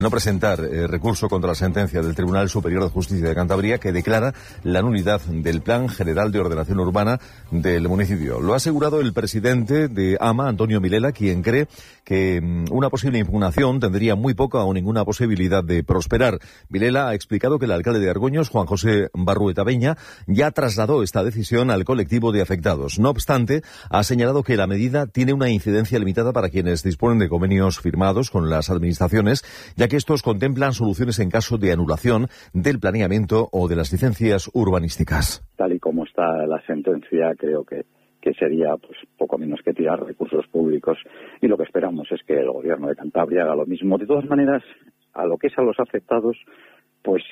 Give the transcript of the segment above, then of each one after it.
no presentar recurso contra la sentencia del Tribunal Superior de Justicia de Cantabria que declara la nulidad del Plan General de Ordenación Urbana del municipio. Lo ha asegurado el presidente de AMA, Antonio Milela, quien cree que una posible impugnación tendría muy poca o ninguna posibilidad de prosperar. Milela ha explicado que el alcalde de Argoños, Juan José Barrueta Beña, ya trasladó esta decisión al colectivo de afectados. No obstante, ha señalado que la medida tiene una incidencia limitada para quienes disponen de convenios firmados con las administraciones, ya que estos contemplan soluciones en caso de anulación del planeamiento o de las licencias urbanísticas. Tal y como está la sentencia, creo que sería pues poco menos que tirar recursos públicos, y lo que esperamos es que el gobierno de Cantabria haga lo mismo. De todas maneras, a lo que es a los afectados, pues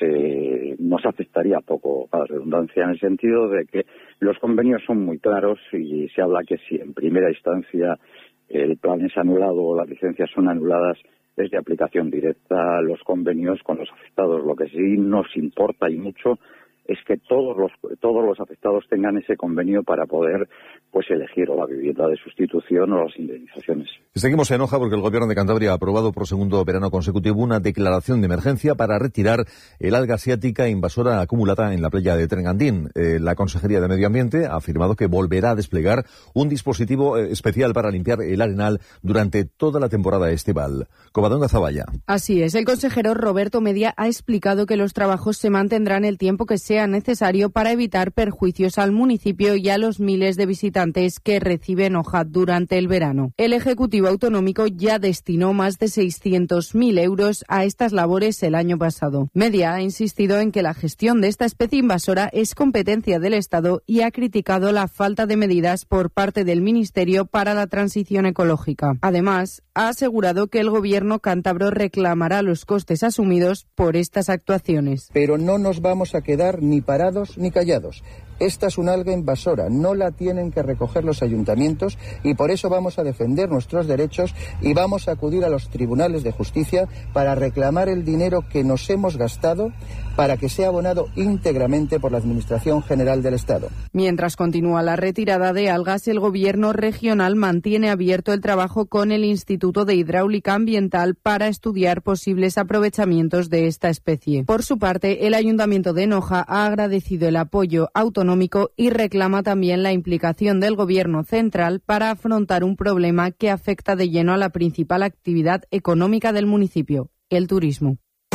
nos afectaría poco, a la redundancia, en el sentido de que los convenios son muy claros y se habla que si en primera instancia el plan es anulado o las licencias son anuladas, es de aplicación directa los convenios con los afectados. Lo que sí nos importa y mucho es que todos los afectados tengan ese convenio para poder pues elegir o la vivienda de sustitución o las indemnizaciones. Seguimos en hoja porque el Gobierno de Cantabria ha aprobado por segundo verano consecutivo una declaración de emergencia para retirar el alga asiática invasora acumulada en la playa de Trengandín. La Consejería de Medio Ambiente ha afirmado que volverá a desplegar un dispositivo especial para limpiar el arenal durante toda la temporada estival. Covadonga Zavalla. Así es, el consejero Roberto Media ha explicado que los trabajos se mantendrán el tiempo que sea necesario para evitar perjuicios al municipio y a los miles de visitantes que reciben hoja durante el verano. El Ejecutivo Autonómico ya destinó más de 600.000 euros a estas labores el año pasado. Media ha insistido en que la gestión de esta especie invasora es competencia del Estado y ha criticado la falta de medidas por parte del Ministerio para la Transición Ecológica. Además, ha asegurado que el Gobierno cántabro reclamará los costes asumidos por estas actuaciones. Pero no nos vamos a quedar ni parados ni callados. Esta es una alga invasora, no la tienen que recoger los ayuntamientos y por eso vamos a defender nuestros derechos y vamos a acudir a los tribunales de justicia para reclamar el dinero que nos hemos gastado para que sea abonado íntegramente por la Administración General del Estado. Mientras continúa la retirada de algas, el Gobierno regional mantiene abierto el trabajo con el Instituto de Hidráulica Ambiental para estudiar posibles aprovechamientos de esta especie. Por su parte, el Ayuntamiento de Noja ha agradecido el apoyo autonómico y reclama también la implicación del Gobierno central para afrontar un problema que afecta de lleno a la principal actividad económica del municipio, el turismo.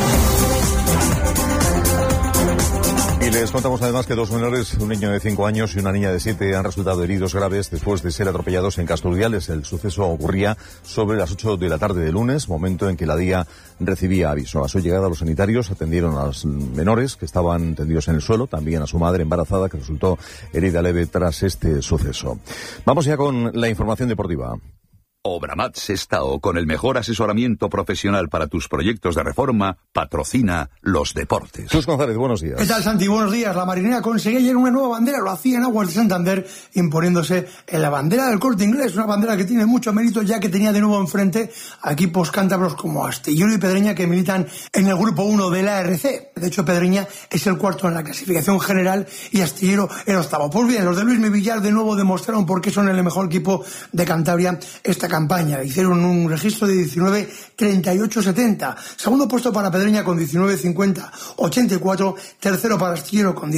Y les contamos además que dos menores, un niño de 5 años y una niña de 7, han resultado heridos graves después de ser atropellados en Casturdiales. El suceso ocurría sobre las 8 de la tarde de lunes, momento en que la DIA recibía aviso. A su llegada, los sanitarios atendieron a los menores que estaban tendidos en el suelo, también a su madre embarazada que resultó herida leve tras este suceso. Vamos ya con la información deportiva. Obramat Sestao, con el mejor asesoramiento profesional para tus proyectos de reforma, patrocina los deportes. Jesús González, buenos días. ¿Qué tal, Santi? Buenos días. La Marinera conseguía ayer una nueva bandera, lo hacía en Aguas de Santander, imponiéndose en la bandera del Corte Inglés, una bandera que tiene mucho mérito ya que tenía de nuevo enfrente a equipos cántabros como Astillero y Pedreña que militan en el grupo 1 de la RC. De hecho, Pedreña es el cuarto en la clasificación general y Astillero el octavo. Pues bien, los de Luis Villar de nuevo demostraron por qué son el mejor equipo de Cantabria esta campaña. Hicieron un registro de 19.38.70. Segundo puesto para Pedreña con 19.50.84. Tercero para Astillero con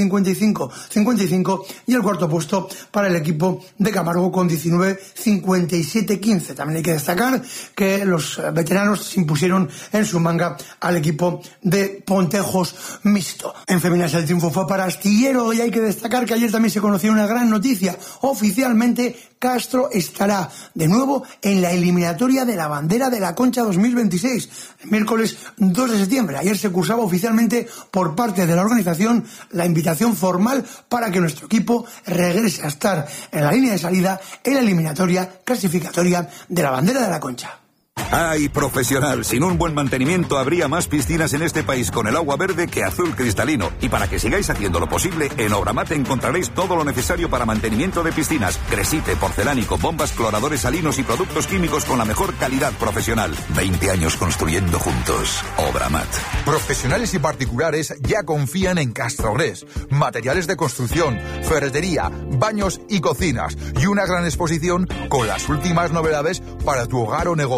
19.55.55. Y el cuarto puesto para el equipo de Camargo con 19.57.15. También hay que destacar que los veteranos se impusieron en su manga al equipo de Pontejos Mixto. En féminas el triunfo fue para Astillero y hay que destacar que ayer también se conoció una gran noticia. Oficialmente Castro estará de nuevo en la eliminatoria de la bandera de la Concha 2026, el miércoles 2 de septiembre. Ayer se cursaba oficialmente por parte de la organización la invitación formal para que nuestro equipo regrese a estar en la línea de salida en la eliminatoria clasificatoria de la bandera de la Concha. ¡Ay, profesional! Sin un buen mantenimiento habría más piscinas en este país con el agua verde que azul cristalino. Y para que sigáis haciendo lo posible, en Obramat encontraréis todo lo necesario para mantenimiento de piscinas. Gresite, porcelánico, bombas, cloradores salinos y productos químicos con la mejor calidad profesional. 20 años construyendo juntos. Obramat. Profesionales y particulares ya confían en Castrogres. Materiales de construcción, ferretería, baños y cocinas. Y una gran exposición con las últimas novedades para tu hogar o negocio.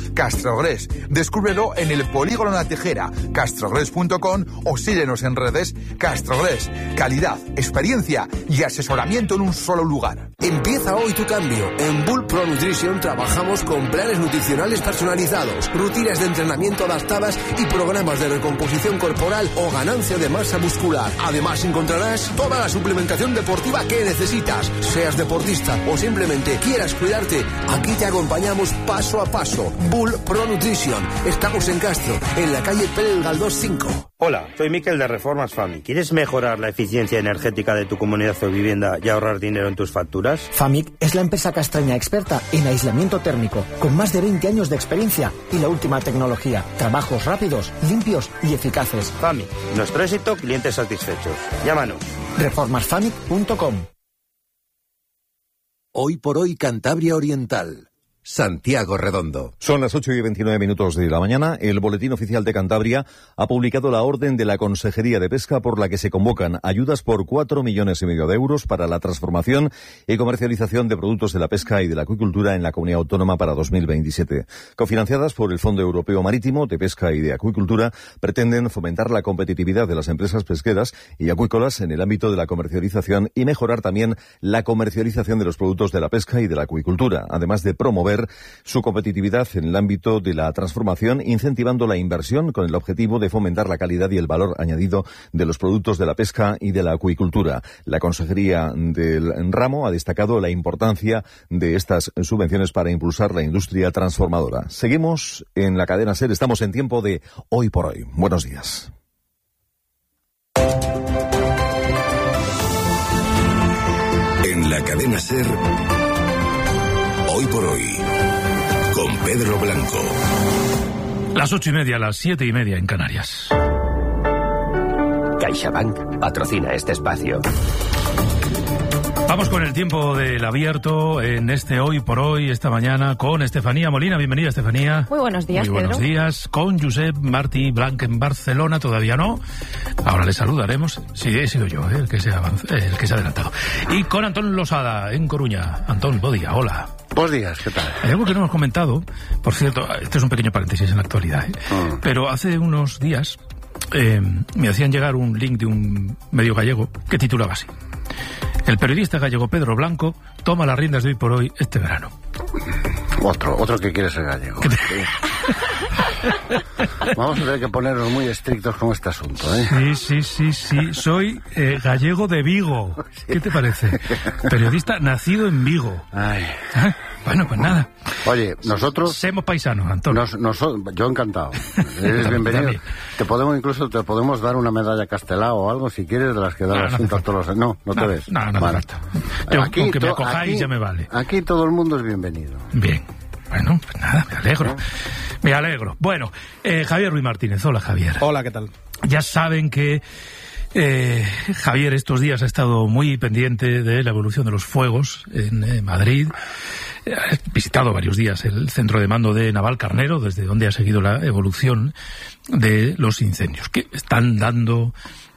Castrogrés. Descúbrelo en el Polígono La Tejera, castrogrés.com, o síguenos en redes. Castrogrés, calidad, experiencia y asesoramiento en un solo lugar. Empieza hoy tu cambio. En Bull Pro Nutrition trabajamos con planes nutricionales personalizados, rutinas de entrenamiento adaptadas y programas de recomposición corporal o ganancia de masa muscular. Además encontrarás toda la suplementación deportiva que necesitas. Seas deportista o simplemente quieras cuidarte, aquí te acompañamos paso a paso. Bull Pro Nutrition. Estamos en Castro, en la calle Pérez Galdós 5. Hola, soy Miquel de Reformas FAMIC. ¿Quieres mejorar la eficiencia energética de tu comunidad o vivienda y ahorrar dinero en tus facturas? FAMIC es la empresa castraña experta en aislamiento térmico, con más de 20 años de experiencia y la última tecnología. Trabajos rápidos, limpios y eficaces. FAMIC, nuestro éxito, clientes satisfechos. Llámanos. Reformasfamic.com. Hoy por hoy Cantabria Oriental. Santiago Redondo. Son las 8:29 de la mañana. El Boletín Oficial de Cantabria ha publicado la orden de la Consejería de Pesca por la que se convocan ayudas por 4,5 millones de euros para la transformación y comercialización de productos de la pesca y de la acuicultura en la Comunidad Autónoma para 2027. Cofinanciadas por el Fondo Europeo Marítimo de Pesca y de Acuicultura, pretenden fomentar la competitividad de las empresas pesqueras y acuícolas en el ámbito de la comercialización y mejorar también la comercialización de los productos de la pesca y de la acuicultura, además de promover su competitividad en el ámbito de la transformación, incentivando la inversión con el objetivo de fomentar la calidad y el valor añadido de los productos de la pesca y de la acuicultura. La Consejería del ramo ha destacado la importancia de estas subvenciones para impulsar la industria transformadora. Seguimos en la cadena SER, estamos en tiempo de Hoy por Hoy. Buenos días. En la cadena SER, Hoy por Hoy, con Pedro Blanco. Las 8:30, las 7:30 en Canarias. CaixaBank patrocina este espacio. Vamos con el tiempo del abierto en este Hoy por Hoy, esta mañana, con Estefanía Molina. Bienvenida, Estefanía. Muy buenos días, Muy buenos Pedro. días. Con Josep Martí Blanc en Barcelona, todavía no. Ahora le saludaremos. Sí, he sido yo el que se ha adelantado. Y con Antón Losada en Coruña. Antón, buen día, hola. Buenos días, ¿qué tal? Hay algo que no hemos comentado. Por cierto, este es un pequeño paréntesis en la actualidad, pero hace unos días me hacían llegar un link de un medio gallego que titulaba así: el periodista gallego Pedro Blanco toma las riendas de Hoy por Hoy este verano. Otro que quiere ser gallego. Vamos a tener que ponernos muy estrictos con este asunto, ¿eh? Sí. Soy gallego de Vigo. ¿Qué te parece? Periodista nacido en Vigo. Ay. ¿Ah? Bueno, pues nada. Oye, nosotros... Somos paisanos, Antonio. Yo encantado. Eres bienvenido. Te podemos dar una medalla Castelao o algo, si quieres, de las que dan las cintas todos los... No te ves. No vale. Yo, aquí, con que me acojáis ya me vale. Aquí todo el mundo es bienvenido. Bien. Bueno, pues nada, me alegro. Me alegro. Bueno, Javier Ruiz Martínez. Hola, Javier. Hola, ¿qué tal? Ya saben que Javier estos días ha estado muy pendiente de la evolución de los fuegos en Madrid. Ha visitado varios días el centro de mando de Navalcarnero, desde donde ha seguido la evolución de los incendios, que están dando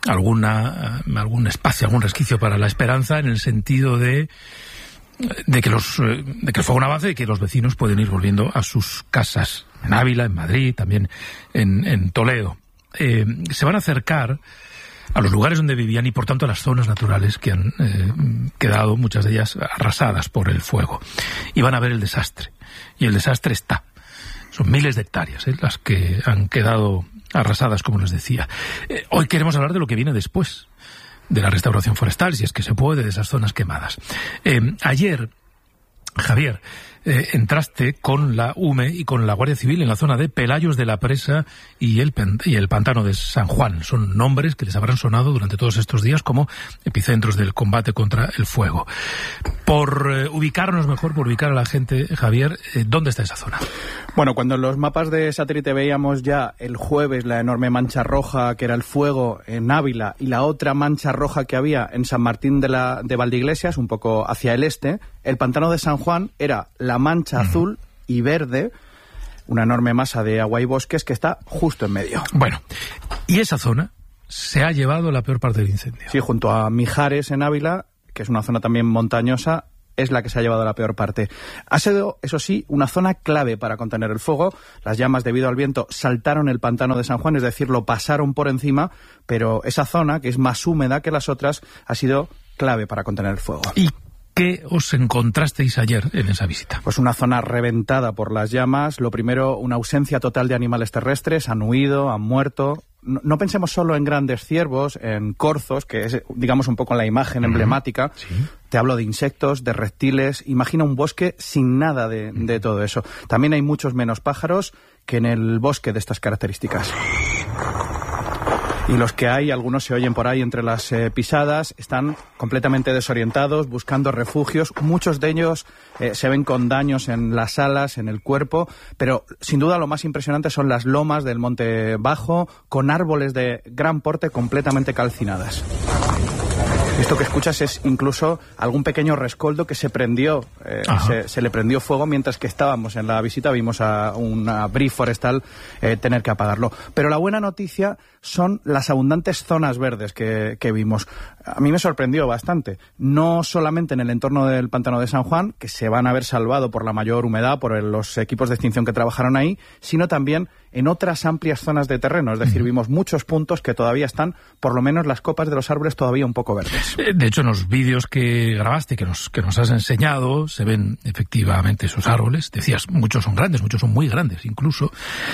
algún espacio, algún resquicio para la esperanza, en el sentido de que el fuego no avance y que los vecinos pueden ir volviendo a sus casas, en Ávila, en Madrid, también en Toledo. Se van a acercar a los lugares donde vivían y, por tanto, a las zonas naturales que han quedado, muchas de ellas, arrasadas por el fuego. Y van a ver el desastre. Y el desastre está. Son miles de hectáreas las que han quedado arrasadas, como les decía. Hoy queremos hablar de lo que viene después de la restauración forestal, si es que se puede, de esas zonas quemadas. Ayer, Javier, entraste con la UME y con la Guardia Civil en la zona de Pelayos de la Presa y el pantano de San Juan. Son nombres que les habrán sonado durante todos estos días como epicentros del combate contra el fuego. Por ubicarnos mejor, por ubicar a la gente, Javier, ¿dónde está esa zona? Bueno, cuando en los mapas de satélite veíamos ya el jueves la enorme mancha roja que era el fuego en Ávila y la otra mancha roja que había en San Martín de Valdeiglesias, un poco hacia el este, el pantano de San Juan era la mancha azul y verde, una enorme masa de agua y bosques que está justo en medio. Bueno, y esa zona se ha llevado la peor parte del incendio. Sí, junto a Mijares en Ávila, que es una zona también montañosa, es la que se ha llevado la peor parte. Ha sido, eso sí, una zona clave para contener el fuego. Las llamas, debido al viento, saltaron el pantano de San Juan, es decir, lo pasaron por encima, pero esa zona, que es más húmeda que las otras, ha sido clave para contener el fuego. ¿Y qué os encontrasteis ayer en esa visita? Pues una zona reventada por las llamas. Lo primero, una ausencia total de animales terrestres, han huido, han muerto. No pensemos solo en grandes ciervos, en corzos, que es, digamos, un poco la imagen emblemática. Sí. Te hablo de insectos, de reptiles. Imagina un bosque sin nada de todo eso. También hay muchos menos pájaros que en el bosque de estas características. Y los que hay, algunos se oyen por ahí entre las pisadas, están completamente desorientados, buscando refugios. Muchos de ellos se ven con daños en las alas, en el cuerpo, pero sin duda lo más impresionante son las lomas del Monte Bajo, con árboles de gran porte completamente calcinadas. Esto que escuchas es incluso algún pequeño rescoldo que se prendió, se le prendió fuego mientras que estábamos en la visita. Vimos a una brie forestal tener que apagarlo. Pero la buena noticia son las abundantes zonas verdes que vimos. A mí me sorprendió bastante. No solamente en el entorno del pantano de San Juan, que se van a haber salvado por la mayor humedad, por los equipos de extinción que trabajaron ahí, sino también en otras amplias zonas de terreno. Es decir, vimos muchos puntos que todavía están, por lo menos las copas de los árboles todavía un poco verdes. De hecho, en los vídeos que grabaste, que nos has enseñado, se ven efectivamente esos árboles. Decías, muchos son grandes, muchos son muy grandes incluso,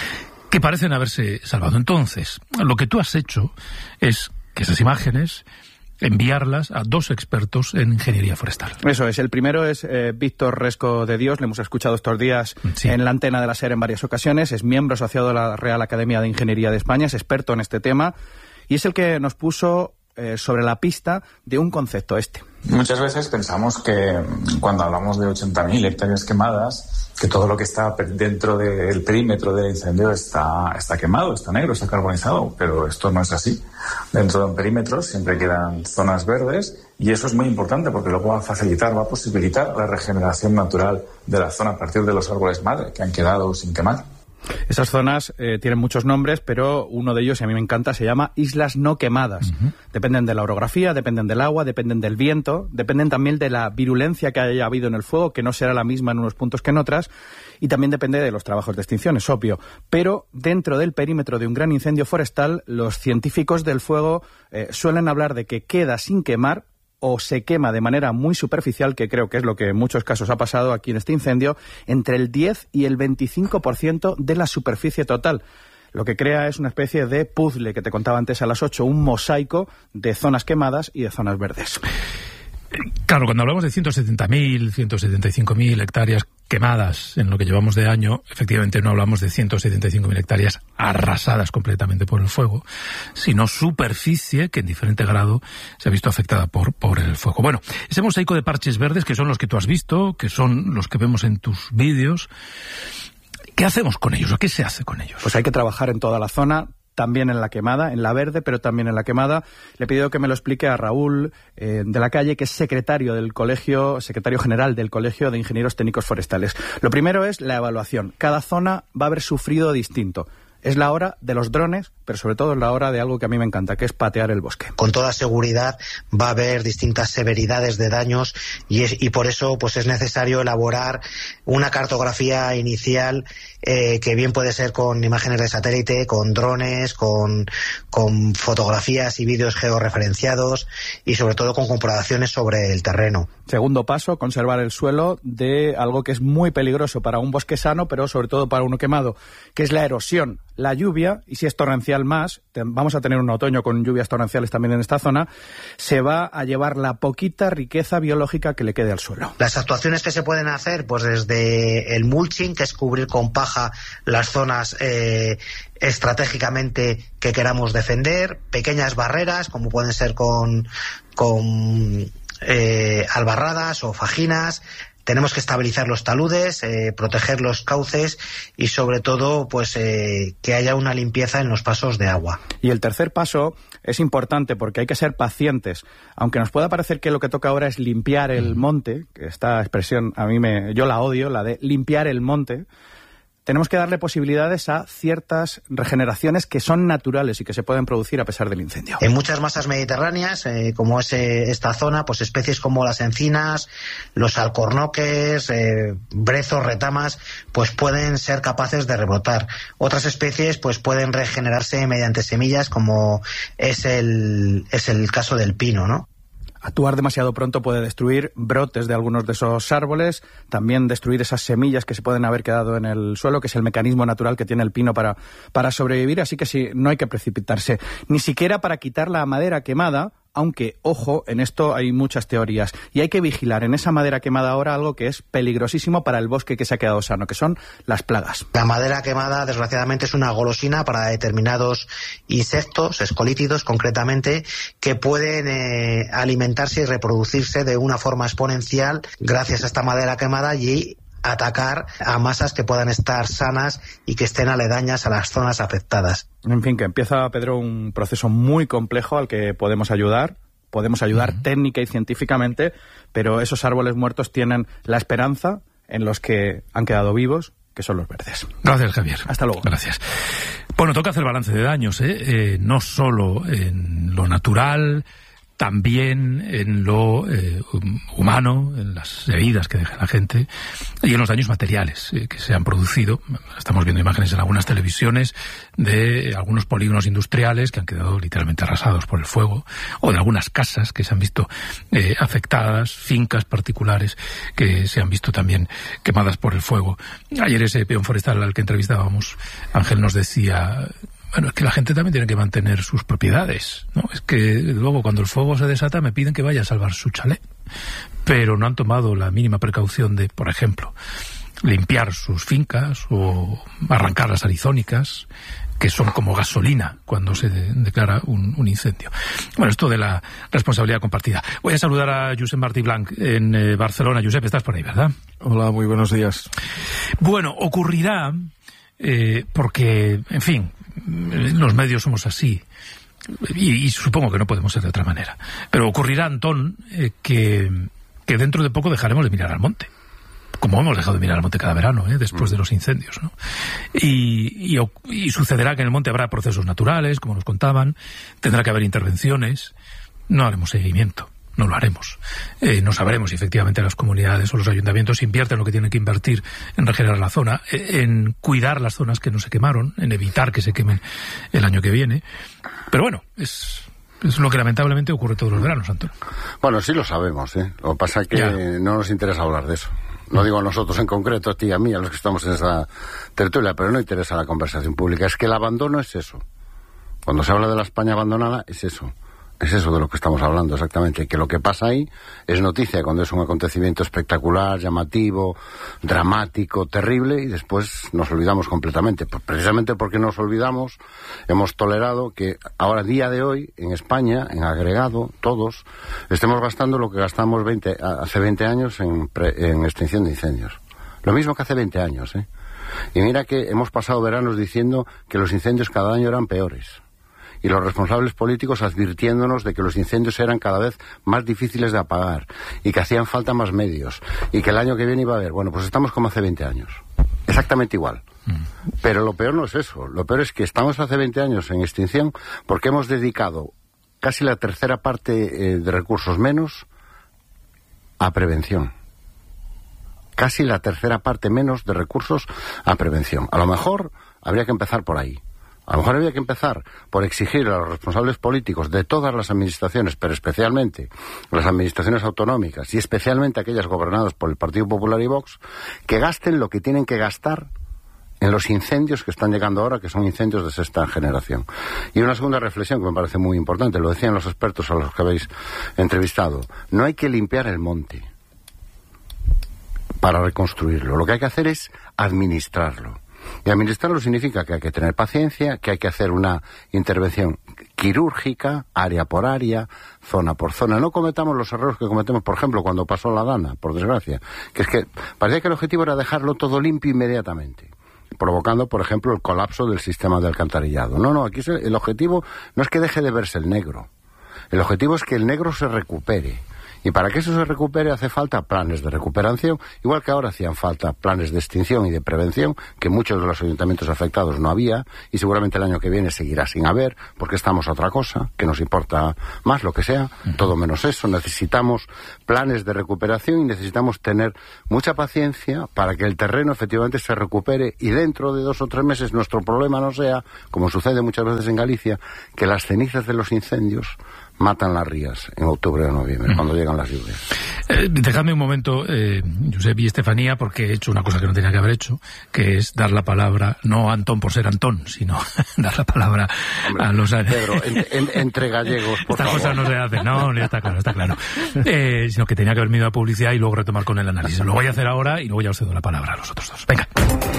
que parecen haberse salvado. Entonces, lo que tú has hecho es que esas imágenes enviarlas a 2 expertos en ingeniería forestal. Eso es. El primero es Víctor Resco de Dios. Le hemos escuchado estos días en la antena de la SER en varias ocasiones. Es miembro asociado de la Real Academia de Ingeniería de España. Es experto en este tema y es el que nos puso sobre la pista de un concepto Muchas veces pensamos que cuando hablamos de 80.000 hectáreas quemadas, que todo lo que está dentro del perímetro del incendio está quemado, está negro, está carbonizado, pero esto no es así. Dentro de un perímetro siempre quedan zonas verdes y eso es muy importante porque luego va a posibilitar la regeneración natural de la zona a partir de los árboles madre que han quedado sin quemar. Esas zonas tienen muchos nombres, pero uno de ellos, y a mí me encanta, se llama islas no quemadas. Dependen de la orografía, dependen del agua, dependen del viento, dependen también de la virulencia que haya habido en el fuego, que no será la misma en unos puntos que en otras, y también depende de los trabajos de extinción, es obvio. Pero dentro del perímetro de un gran incendio forestal, los científicos del fuego suelen hablar de que queda sin quemar o se quema de manera muy superficial, que creo que es lo que en muchos casos ha pasado aquí en este incendio, entre el 10 y el 25% de la superficie total. Lo que crea es una especie de puzzle que te contaba antes a las 8, un mosaico de zonas quemadas y de zonas verdes. Claro, cuando hablamos de 170.000, 175.000 hectáreas quemadas en lo que llevamos de año, efectivamente no hablamos de 175.000 hectáreas arrasadas completamente por el fuego, sino superficie que en diferente grado se ha visto afectada por el fuego. Bueno, ese mosaico de parches verdes, que son los que tú has visto, que son los que vemos en tus vídeos, ¿qué hacemos con ellos o qué se hace con ellos? Pues hay que trabajar en toda la zona, también en la quemada, en la verde, pero también en la quemada. Le he pedido que me lo explique a Raúl de la Calle, que es secretario general del Colegio de Ingenieros Técnicos Forestales. Lo primero es la evaluación. Cada zona va a haber sufrido distinto. Es la hora de los drones, pero sobre todo es la hora de algo que a mí me encanta, que es patear el bosque. Con toda seguridad va a haber distintas severidades de daños y por eso pues es necesario elaborar una cartografía inicial que bien puede ser con imágenes de satélite, con drones, con fotografías y vídeos georreferenciados y sobre todo con comprobaciones sobre el terreno. Segundo paso, conservar el suelo de algo que es muy peligroso para un bosque sano, pero sobre todo para uno quemado, que es la erosión. La lluvia, y si es torrencial más, vamos a tener un otoño con lluvias torrenciales también en esta zona, se va a llevar la poquita riqueza biológica que le quede al suelo. Las actuaciones que se pueden hacer, pues desde el mulching, que es cubrir con paja las zonas estratégicamente que queramos defender, pequeñas barreras, como pueden ser con albarradas o fajinas. Tenemos que estabilizar los taludes, proteger los cauces y sobre todo pues que haya una limpieza en los pasos de agua. Y el tercer paso es importante porque hay que ser pacientes. Aunque nos pueda parecer que lo que toca ahora es limpiar el monte, que esta expresión yo la odio, la de limpiar el monte, tenemos que darle posibilidades a ciertas regeneraciones que son naturales y que se pueden producir a pesar del incendio. En muchas masas mediterráneas, como es esta zona, pues especies como las encinas, los alcornoques, brezos, retamas, pues pueden ser capaces de rebrotar. Otras especies pues pueden regenerarse mediante semillas, como es el caso del pino, ¿no? Actuar demasiado pronto puede destruir brotes de algunos de esos árboles, también destruir esas semillas que se pueden haber quedado en el suelo, que es el mecanismo natural que tiene el pino para sobrevivir, así que sí, no hay que precipitarse, ni siquiera para quitar la madera quemada, aunque, ojo, en esto hay muchas teorías, y hay que vigilar en esa madera quemada ahora algo que es peligrosísimo para el bosque que se ha quedado sano, que son las plagas. La madera quemada, desgraciadamente, es una golosina para determinados insectos, escolítidos concretamente, que pueden alimentarse y reproducirse de una forma exponencial gracias a esta madera quemada y atacar a masas que puedan estar sanas y que estén aledañas a las zonas afectadas. En fin, que empieza, Pedro, un proceso muy complejo al que podemos ayudar técnica y científicamente, pero esos árboles muertos tienen la esperanza en los que han quedado vivos, que son los verdes. Gracias, Javier. Hasta luego. Gracias. Bueno, toca hacer balance de daños, no solo en lo natural, también en lo humano, en las heridas que deja la gente y en los daños materiales que se han producido. Estamos viendo imágenes en algunas televisiones de algunos polígonos industriales que han quedado literalmente arrasados por el fuego, o de algunas casas que se han visto afectadas, fincas particulares que se han visto también quemadas por el fuego. Ayer ese peón forestal al que entrevistábamos, Ángel, nos decía... Bueno, es que la gente también tiene que mantener sus propiedades, ¿no? Es que luego cuando el fuego se desata me piden que vaya a salvar su chalet, pero no han tomado la mínima precaución de, por ejemplo, limpiar sus fincas o arrancar las arizónicas, que son como gasolina cuando se declara un incendio. Bueno, esto de la responsabilidad compartida. Voy a saludar a Josep Martí Blanc en Barcelona. Josep, estás por ahí, ¿verdad? Hola, muy buenos días. Bueno, ocurrirá, porque, en fin, los medios somos así, y supongo que no podemos ser de otra manera, pero ocurrirá, Antón, que dentro de poco dejaremos de mirar al monte, como hemos dejado de mirar al monte cada verano, después de los incendios, ¿no? Y sucederá que en el monte habrá procesos naturales, como nos contaban, tendrá que haber intervenciones, no haremos seguimiento. No lo haremos. No sabremos si efectivamente las comunidades o los ayuntamientos invierten lo que tienen que invertir en regenerar la zona, en cuidar las zonas que no se quemaron, en evitar que se quemen el año que viene. Pero bueno, es lo que lamentablemente ocurre todos los veranos, Antonio. Bueno, sí lo sabemos, ¿eh? Lo que pasa es que no nos interesa hablar de eso. No digo a nosotros en concreto, a ti y a mí, a los que estamos en esa tertulia, pero no interesa la conversación pública. Es que el abandono es eso. Cuando se habla de la España abandonada, es eso. Es eso de lo que estamos hablando exactamente, que lo que pasa ahí es noticia cuando es un acontecimiento espectacular, llamativo, dramático, terrible, y después nos olvidamos completamente. Pues precisamente porque nos olvidamos, hemos tolerado que ahora, día de hoy, en España, en agregado, todos, estemos gastando lo que gastamos hace 20 años en extinción de incendios. Lo mismo que hace 20 años, ¿eh? Y mira que hemos pasado veranos diciendo que los incendios cada año eran peores. Y los responsables políticos advirtiéndonos de que los incendios eran cada vez más difíciles de apagar y que hacían falta más medios y que el año que viene iba a haber. Bueno, pues estamos como hace 20 años. Exactamente igual. Pero lo peor no es eso. Lo peor es que estamos hace 20 años en extinción porque hemos dedicado casi la tercera parte de recursos menos a prevención. Casi la tercera parte menos de recursos a prevención. A lo mejor habría que empezar por ahí. A lo mejor había que empezar por exigir a los responsables políticos de todas las administraciones, pero especialmente las administraciones autonómicas y especialmente aquellas gobernadas por el Partido Popular y Vox, que gasten lo que tienen que gastar en los incendios que están llegando ahora, que son incendios de sexta generación. Y una segunda reflexión que me parece muy importante, lo decían los expertos a los que habéis entrevistado, no hay que limpiar el monte para reconstruirlo, lo que hay que hacer es administrarlo. Y administrarlo significa que hay que tener paciencia, que hay que hacer una intervención quirúrgica, área por área, zona por zona. No cometamos los errores que cometemos, por ejemplo, cuando pasó la Dana, por desgracia, que es que parecía que el objetivo era dejarlo todo limpio inmediatamente, provocando, por ejemplo, el colapso del sistema de alcantarillado. No, aquí el objetivo no es que deje de verse el negro. El objetivo es que el negro se recupere Y para que eso se recupere hace falta planes de recuperación, igual que ahora hacían falta planes de extinción y de prevención, que muchos de los ayuntamientos afectados no había, y seguramente el año que viene seguirá sin haber, porque estamos a otra cosa, que nos importa más, lo que sea, todo menos eso. Necesitamos planes de recuperación y necesitamos tener mucha paciencia para que el terreno efectivamente se recupere y dentro de 2 o 3 meses nuestro problema no sea, como sucede muchas veces en Galicia, que las cenizas de los incendios matan las rías en octubre o noviembre, cuando llegan las lluvias. Dejadme un momento, Josep y Estefanía, porque he hecho una cosa que no tenía que haber hecho, que es dar la palabra, no a Antón por ser Antón, sino dar la palabra a los... Pedro, entre gallegos, por favor. Esta cosa no se hace, no, ya está claro. Sino que tenía que haberme ido a publicidad y luego retomar con el análisis. Lo voy a hacer ahora y luego ya os cedo la palabra a los otros dos. Venga.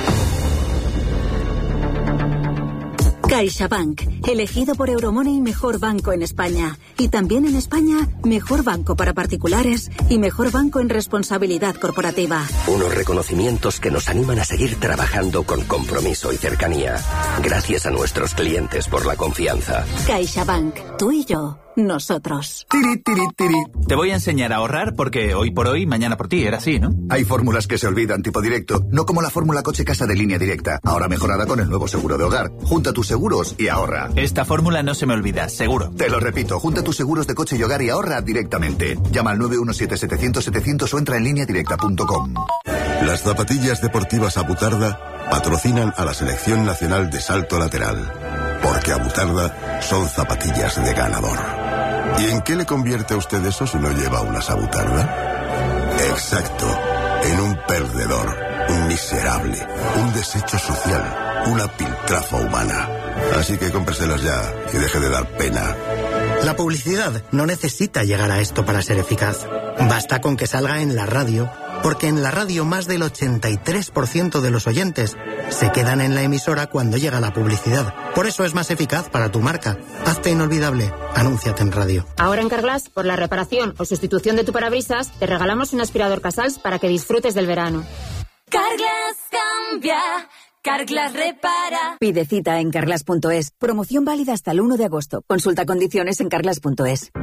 CaixaBank, elegido por Euromoney mejor banco en España. Y también en España, mejor banco para particulares y mejor banco en responsabilidad corporativa. Unos reconocimientos que nos animan a seguir trabajando con compromiso y cercanía. Gracias a nuestros clientes por la confianza. CaixaBank, tú y yo. Nosotros. Tiri, tiri, tiri. Te voy a enseñar a ahorrar porque hoy por hoy, mañana por ti, era así, ¿no? Hay fórmulas que se olvidan, tipo directo, no como la fórmula coche-casa de Línea Directa, ahora mejorada con el nuevo seguro de hogar. Junta tus seguros y ahorra. Esta fórmula no se me olvida, seguro. Te lo repito, junta tus seguros de coche y hogar y ahorra directamente. Llama al 917-700-700 o entra en lineadirecta.com. Las zapatillas deportivas Abutarda patrocinan a la Selección Nacional de Salto Lateral, porque Abutarda son zapatillas de ganador. ¿Y en qué le convierte a usted eso si no lleva unas Abutarda? Exacto, en un perdedor, un miserable, un desecho social, una piltrafa humana. Así que cómpreselas ya y deje de dar pena. La publicidad no necesita llegar a esto para ser eficaz. Basta con que salga en la radio, porque en la radio más del 83% de los oyentes se quedan en la emisora cuando llega la publicidad. Por eso es más eficaz para tu marca. Hazte inolvidable. Anúnciate en radio. Ahora en Carglass, por la reparación o sustitución de tu parabrisas, te regalamos un aspirador Casals para que disfrutes del verano. Carglass cambia. Carglass repara. Pide cita en carglass.es. Promoción válida hasta el 1 de agosto. Consulta condiciones en carglass.es.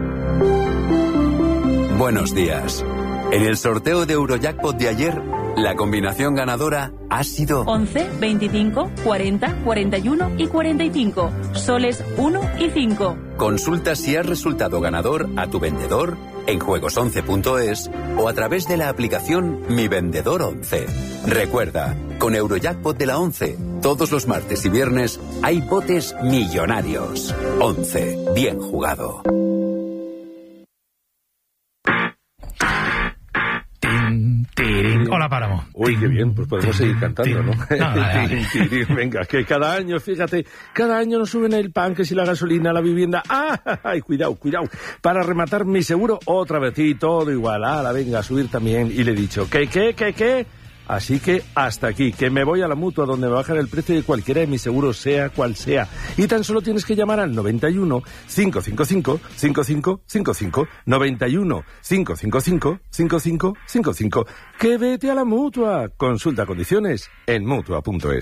Buenos días. En el sorteo de Eurojackpot de ayer, la combinación ganadora ha sido 11, 25, 40, 41 y 45. Soles 1 y 5. Consulta si has resultado ganador a tu vendedor en juegos11.es o a través de la aplicación Mi Vendedor 11. Recuerda, con Eurojackpot de la 11, todos los martes y viernes hay botes millonarios. 11. Bien jugado. Hola, Páramo. Uy, qué bien, pues podemos seguir cantando, ¿no? Venga, que cada año, fíjate, cada año nos suben el pan, que si la gasolina, la vivienda. ¡Ay, cuidado! Para rematar mi seguro, otra vez, y todo igual. Venga, a subir también. Y le he dicho, ¿qué? Así que hasta aquí, que me voy a la Mutua, donde me bajan el precio de cualquiera de mis seguros, sea cual sea. Y tan solo tienes que llamar al 91 555 5555. 91 555 5555. Que vete a la Mutua. Consulta condiciones en Mutua.es.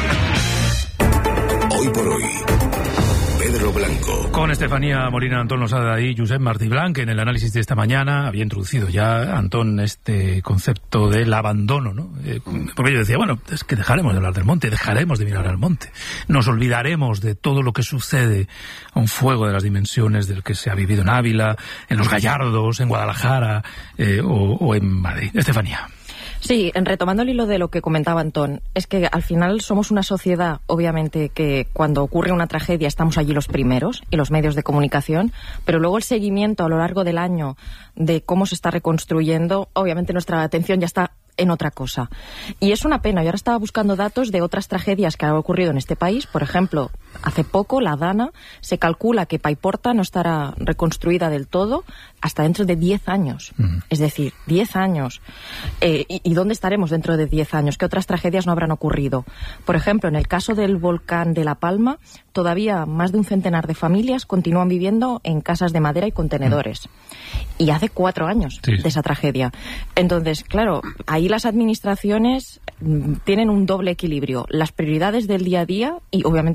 Hoy por hoy, Pedro Blanco. Con Estefanía Molina, Antón Losada y Josep Martí Blanc, en el análisis de esta mañana había introducido ya, Antón, este concepto del abandono, ¿no? Porque yo decía, bueno, es que dejaremos de hablar del monte, dejaremos de mirar al monte, nos olvidaremos de todo lo que sucede a un fuego de las dimensiones del que se ha vivido en Ávila, en Los Gallardos, en Guadalajara o en Madrid. Estefanía. Sí, retomando el hilo de lo que comentaba Antón, es que al final somos una sociedad, obviamente, que cuando ocurre una tragedia estamos allí los primeros y los medios de comunicación, pero luego el seguimiento a lo largo del año de cómo se está reconstruyendo, obviamente nuestra atención ya está en otra cosa. Y es una pena. Yo ahora estaba buscando datos de otras tragedias que han ocurrido en este país. Por ejemplo, hace poco, la Dana, se calcula que Paiporta no estará reconstruida del todo hasta dentro de 10 años. Es decir, 10 años. ¿Y dónde estaremos dentro de 10 años? ¿Qué otras tragedias no habrán ocurrido? Por ejemplo, en el caso del volcán de La Palma, todavía más de un centenar de familias continúan viviendo en casas de madera y contenedores. Y hace 4 años de esa tragedia. Entonces, claro, ahí las administraciones tienen un doble equilibrio. Las prioridades del día a día y, obviamente, estas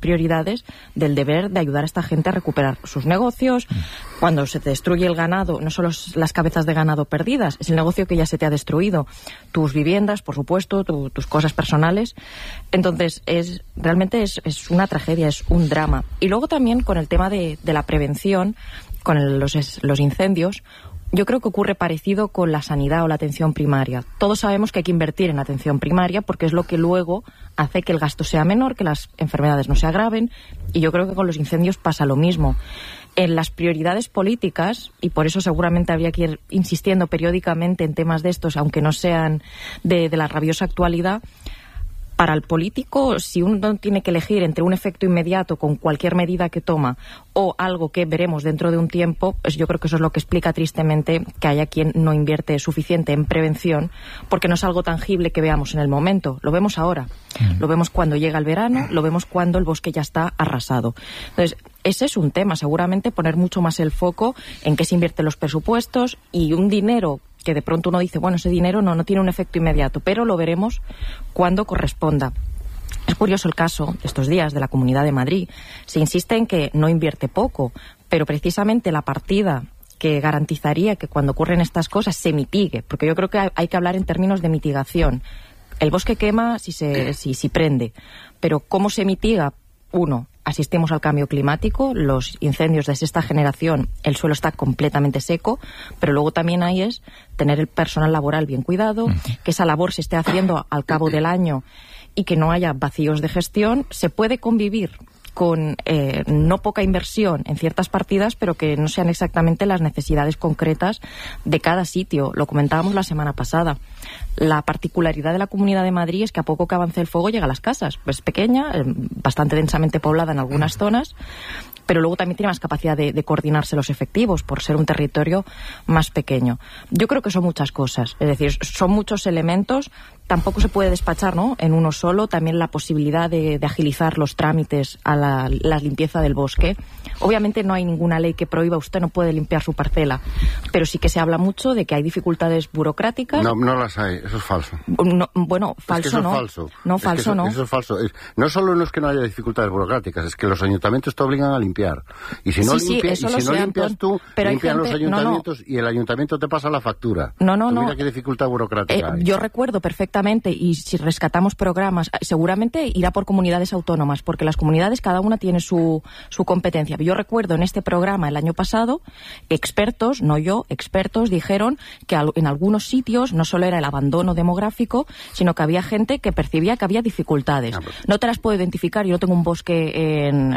prioridades del deber de ayudar a esta gente a recuperar sus negocios. Cuando se te destruye el ganado, no solo las cabezas de ganado perdidas, es el negocio que ya se te ha destruido, tus viviendas, por supuesto, tus cosas personales. Entonces, realmente es una tragedia, es un drama. Y luego también con el tema de la prevención, con los incendios, yo creo que ocurre parecido con la sanidad o la atención primaria. Todos sabemos que hay que invertir en atención primaria porque es lo que luego hace que el gasto sea menor, que las enfermedades no se agraven, y yo creo que con los incendios pasa lo mismo. En las prioridades políticas, y por eso seguramente habría que ir insistiendo periódicamente en temas de estos, aunque no sean de la rabiosa actualidad, para el político, si uno tiene que elegir entre un efecto inmediato con cualquier medida que toma o algo que veremos dentro de un tiempo, pues yo creo que eso es lo que explica tristemente que haya quien no invierte suficiente en prevención, porque no es algo tangible que veamos en el momento. Lo vemos ahora. Lo vemos cuando llega el verano, lo vemos cuando el bosque ya está arrasado. Entonces, ese es un tema, seguramente poner mucho más el foco en qué se invierten los presupuestos, y un dinero que de pronto uno dice, bueno, ese dinero no tiene un efecto inmediato, pero lo veremos cuando corresponda. Es curioso el caso de estos días de la Comunidad de Madrid. Se insiste en que no invierte poco, pero precisamente la partida que garantizaría que cuando ocurren estas cosas se mitigue, porque yo creo que hay que hablar en términos de mitigación. El bosque quema si prende, pero ¿cómo se mitiga? Uno, asistimos al cambio climático, los incendios de sexta generación, el suelo está completamente seco, pero luego también hay es tener el personal laboral bien cuidado, que esa labor se esté haciendo al cabo del año y que no haya vacíos de gestión. Se puede convivir con no poca inversión en ciertas partidas, pero que no sean exactamente las necesidades concretas de cada sitio. Lo comentábamos la semana pasada. La particularidad de la Comunidad de Madrid es que a poco que avance el fuego llega a las casas. Pues pequeña, bastante densamente poblada en algunas zonas, pero luego también tiene más capacidad de coordinarse los efectivos por ser un territorio más pequeño. Yo creo que son muchas cosas, es decir, son muchos elementos. Tampoco se puede despachar, ¿no?, en uno solo. También la posibilidad de agilizar los trámites a la limpieza del bosque. Obviamente no hay ninguna ley que prohíba, usted no puede limpiar su parcela, pero sí que se habla mucho de que hay dificultades burocráticas. No las hay, eso es falso. No, bueno, falso es que eso no. Es falso. No, falso no. Eso es falso. No solo no es que no haya dificultades burocráticas, es que los ayuntamientos te obligan a limpiar. Y si no, limpias tú, limpian los ayuntamientos y el ayuntamiento te pasa la factura. No. Mira qué dificultad burocrática hay. Yo recuerdo perfectamente, y si rescatamos programas, seguramente irá por comunidades autónomas, porque las comunidades cada una tiene su competencia. Yo recuerdo en este programa el año pasado, expertos, no yo, expertos dijeron que en algunos sitios no solo era el abandono demográfico, sino que había gente que percibía que había dificultades. No te las puedo identificar, yo no tengo un bosque en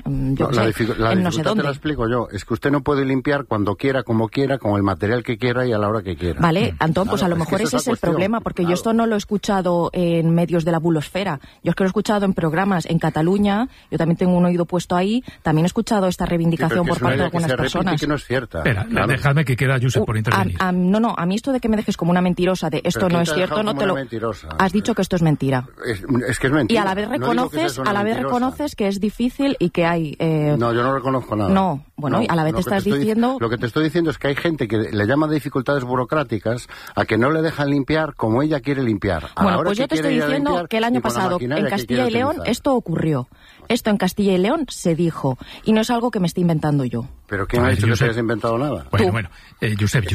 no sé dónde. Te la explico yo, es que usted no puede limpiar cuando quiera, como quiera, con el material que quiera y a la hora que quiera. Vale, Antón, pues a lo mejor ese es el problema, porque yo esto no lo he escuchado en medios de la bulosfera. Yo es que lo he escuchado en programas en Cataluña, yo también tengo un oído puesto ahí, también he escuchado esta reivindicación por parte de algunas personas. Que no es cierta. Espera, dejadme que queda Josep por intervenir. No, a mí esto de que me dejes como una mentirosa, de esto no es cierto, no te lo... Has dicho que esto es mentira. Es que es mentira. Y a la vez reconoces que es difícil y que hay... No, yo no reconozco nada. No, bueno, y a la vez te estás diciendo... Lo que te estoy diciendo es que hay gente que le llama dificultades burocráticas a que no le dejan limpiar como ella quiere limpiar. Bueno, pues yo te estoy diciendo que el año pasado en Castilla y León esto ocurrió. Esto en Castilla y León se dijo. Y no es algo que me esté inventando yo. ¿Pero quién ha dicho que te hayas inventado nada? Bueno, Josep.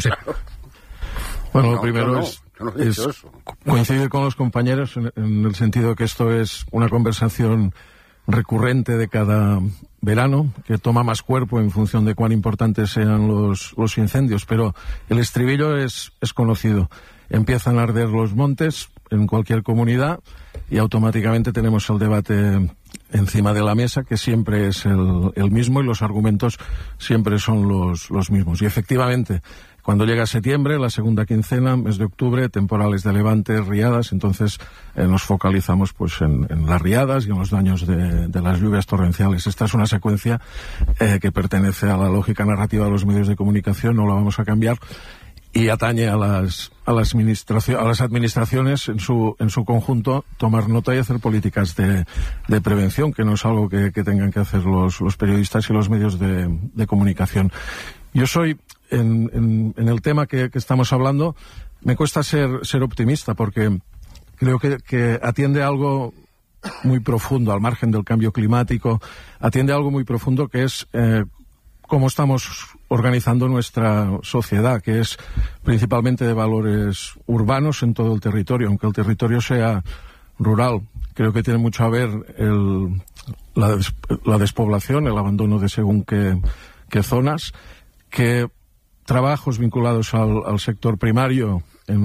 Bueno, lo primero es coincidir con los compañeros en el sentido que esto es una conversación recurrente de cada verano, que toma más cuerpo en función de cuán importantes sean los incendios, pero el estribillo es conocido. Empiezan a arder los montes en cualquier comunidad y automáticamente tenemos el debate encima de la mesa, que siempre es el mismo, y los argumentos siempre son los mismos. Y efectivamente, cuando llega septiembre, la segunda quincena, mes de octubre, temporales de levante, riadas, entonces nos focalizamos pues en las riadas y en los daños de las lluvias torrenciales. Esta es una secuencia que pertenece a la lógica narrativa de los medios de comunicación, no la vamos a cambiar, y atañe a las administraciones en su conjunto tomar nota y hacer políticas de prevención, que no es algo que tengan que hacer los periodistas y los medios de comunicación. Yo soy, en el tema que estamos hablando, me cuesta ser optimista, porque creo que atiende a algo muy profundo, al margen del cambio climático, atiende a algo muy profundo que es cómo estamos organizando nuestra sociedad, que es principalmente de valores urbanos en todo el territorio, aunque el territorio sea rural. Creo que tiene mucho a ver la despoblación, el abandono de según qué zonas, que trabajos vinculados al sector primario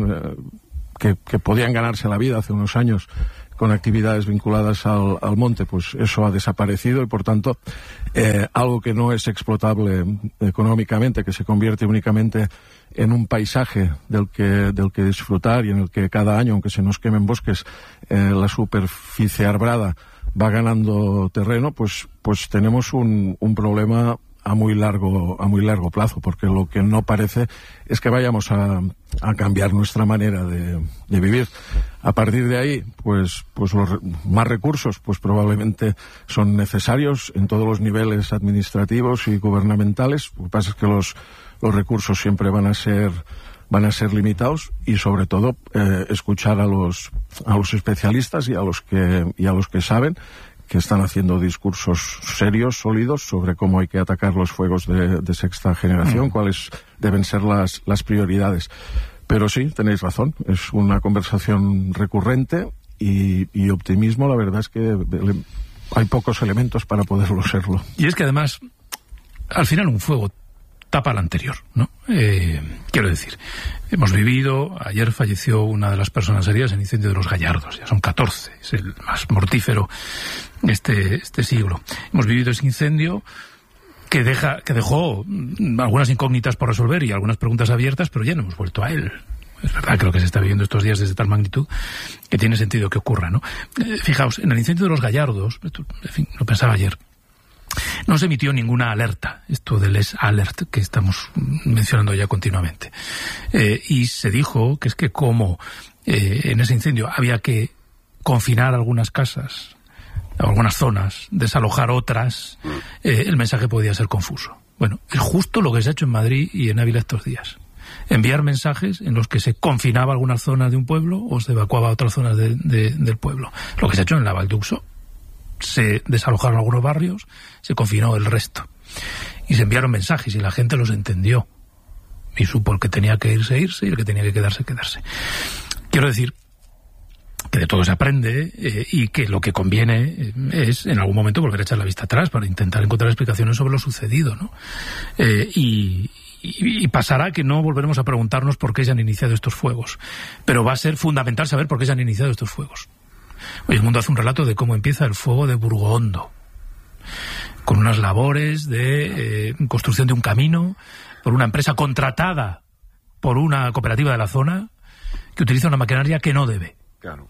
que podían ganarse la vida hace unos años con actividades vinculadas al monte, pues eso ha desaparecido y por tanto algo que no es explotable económicamente, que se convierte únicamente en un paisaje del que disfrutar y en el que cada año, aunque se nos quemen bosques, la superficie arbrada va ganando terreno, pues tenemos un problema a muy largo plazo, porque lo que no parece es que vayamos a cambiar nuestra manera de vivir. A partir de ahí, pues los más recursos pues probablemente son necesarios en todos los niveles administrativos y gubernamentales. Lo que pasa es que los recursos siempre van a ser limitados y sobre todo escuchar a los especialistas y a los que saben, que están haciendo discursos serios, sólidos, sobre cómo hay que atacar los fuegos de sexta generación, cuáles deben ser las prioridades. Pero sí, tenéis razón, es una conversación recurrente y optimismo, la verdad es que hay pocos elementos para poderlo serlo. Y es que además, al final un fuego tapa al anterior, ¿no? Quiero decir, hemos vivido, ayer falleció una de las personas heridas en el incendio de Los Gallardos, ya son 14, es el más mortífero este siglo. Hemos vivido ese incendio que dejó algunas incógnitas por resolver y algunas preguntas abiertas, pero ya no hemos vuelto a él. Es verdad que lo que se está viviendo estos días desde tal magnitud que tiene sentido que ocurra, ¿no? Fijaos, en el incendio de Los Gallardos, esto, en fin, lo pensaba ayer, no se emitió ninguna alerta, esto del alert que estamos mencionando ya continuamente. Y se dijo que es que como en ese incendio había que confinar algunas casas, algunas zonas, desalojar otras, el mensaje podía ser confuso. Bueno, es justo lo que se ha hecho en Madrid y en Ávila estos días. Enviar mensajes en los que se confinaba algunas zonas de un pueblo o se evacuaba otras zonas del pueblo. Lo que se ha hecho en la Val d'Uxó. Se desalojaron algunos barrios, se confinó el resto. Y se enviaron mensajes y la gente los entendió. Y supo el que tenía que irse y el que tenía que quedarse. Quiero decir que de todo se aprende y que lo que conviene es en algún momento volver a echar la vista atrás para intentar encontrar explicaciones sobre lo sucedido, ¿no? Y pasará que no volveremos a preguntarnos por qué se han iniciado estos fuegos. Pero va a ser fundamental saber por qué se han iniciado estos fuegos. Hoy el Mundo hace un relato de cómo empieza el fuego de Burgondo, con unas labores de construcción de un camino por una empresa contratada por una cooperativa de la zona que utiliza una maquinaria que no debe. Claro.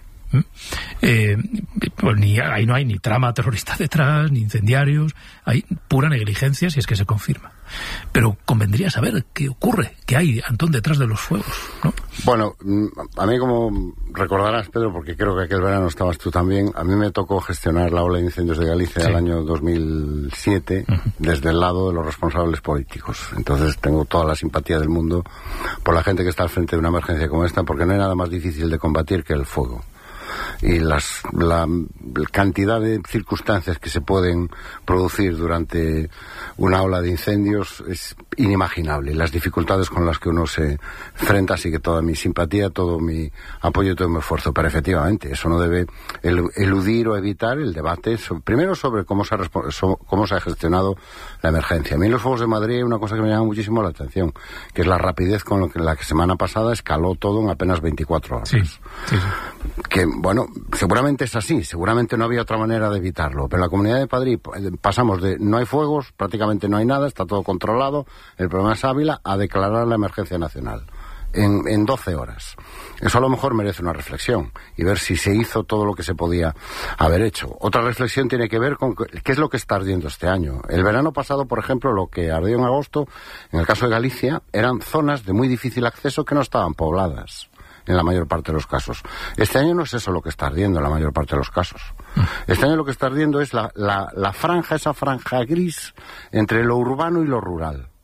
Pues ahí no hay ni trama terrorista detrás, ni incendiarios, hay pura negligencia si es que se confirma. Pero convendría saber qué ocurre, qué hay, Antón, detrás de los fuegos, ¿no? Bueno, a mí, como recordarás, Pedro, porque creo que aquel verano estabas tú también, a mí me tocó gestionar la ola de incendios de Galicia el año 2007 desde el lado de los responsables políticos. Entonces tengo toda la simpatía del mundo por la gente que está al frente de una emergencia como esta, porque no hay nada más difícil de combatir que el fuego. Y la cantidad de circunstancias que se pueden producir durante una ola de incendios es inimaginable, y las dificultades con las que uno se enfrenta, así que toda mi simpatía, todo mi apoyo y todo mi esfuerzo. Pero efectivamente, eso no debe eludir o evitar el debate primero sobre cómo se ha gestionado la emergencia. A mí en los fuegos de Madrid hay una cosa que me llama muchísimo la atención, que es la rapidez con la que semana pasada escaló todo en apenas 24 horas. Sí. Que, bueno, seguramente es así, seguramente no había otra manera de evitarlo, pero en la Comunidad de Madrid pasamos de no hay fuegos, prácticamente no hay nada, está todo controlado, el problema es Ávila, a declarar la emergencia nacional en 12 horas. Eso a lo mejor merece una reflexión y ver si se hizo todo lo que se podía haber hecho. Otra reflexión tiene que ver con qué es lo que está ardiendo este año. El verano pasado, por ejemplo, lo que ardió en agosto, en el caso de Galicia, eran zonas de muy difícil acceso que no estaban pobladas en la mayor parte de los casos. Este año no es eso lo que está ardiendo en la mayor parte de los casos. Este año lo que está ardiendo es esa franja gris entre lo urbano y lo rural.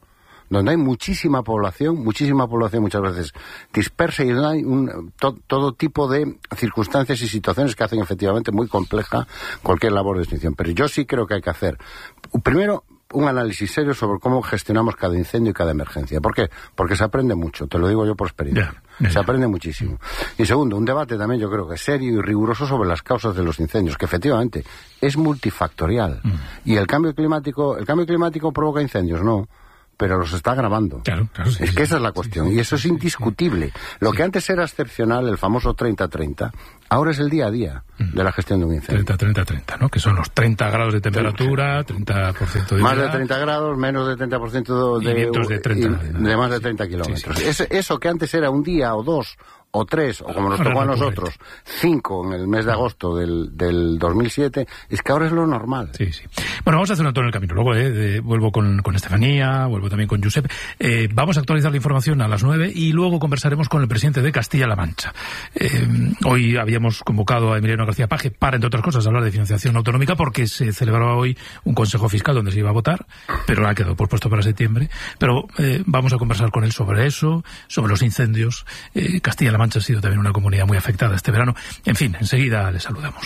donde hay muchísima población muchas veces dispersa, y donde hay todo tipo de circunstancias y situaciones que hacen efectivamente muy compleja cualquier labor de extinción. Pero yo sí creo que hay que hacer, primero, un análisis serio sobre cómo gestionamos cada incendio y cada emergencia. ¿Por qué? Porque se aprende mucho, te lo digo yo por experiencia. Se aprende muchísimo. Y segundo, un debate también yo creo que serio y riguroso sobre las causas de los incendios, que efectivamente es multifactorial. Y el cambio climático provoca incendios, no, pero los está agravando. Claro, sí, es que esa es la cuestión, y eso es indiscutible. Lo que antes era excepcional, el famoso 30-30, ahora es el día a día de la gestión de un incendio. 30-30-30, ¿no? Que son los 30 grados de temperatura, 30% de más de 30 grados, menos de 30% de vientos de 30 de más de 30 kilómetros. Sí. Eso que antes era un día o dos o tres, o como nos tocó a nosotros, 5 en el mes de agosto del 2007, es que ahora es lo normal. Sí. Bueno, vamos a hacer un alto en el camino. Luego vuelvo con Estefanía, vuelvo también con Josep. Vamos a actualizar la información a las 9 y luego conversaremos con el presidente de Castilla-La Mancha. Hoy habíamos convocado a Emiliano García Paje para, entre otras cosas, hablar de financiación autonómica, porque se celebraba hoy un consejo fiscal donde se iba a votar, pero ha quedado pospuesto para septiembre. Pero vamos a conversar con él sobre eso, sobre los incendios. Castilla-La Mancha ha sido también una comunidad muy afectada este verano. En fin, enseguida le saludamos.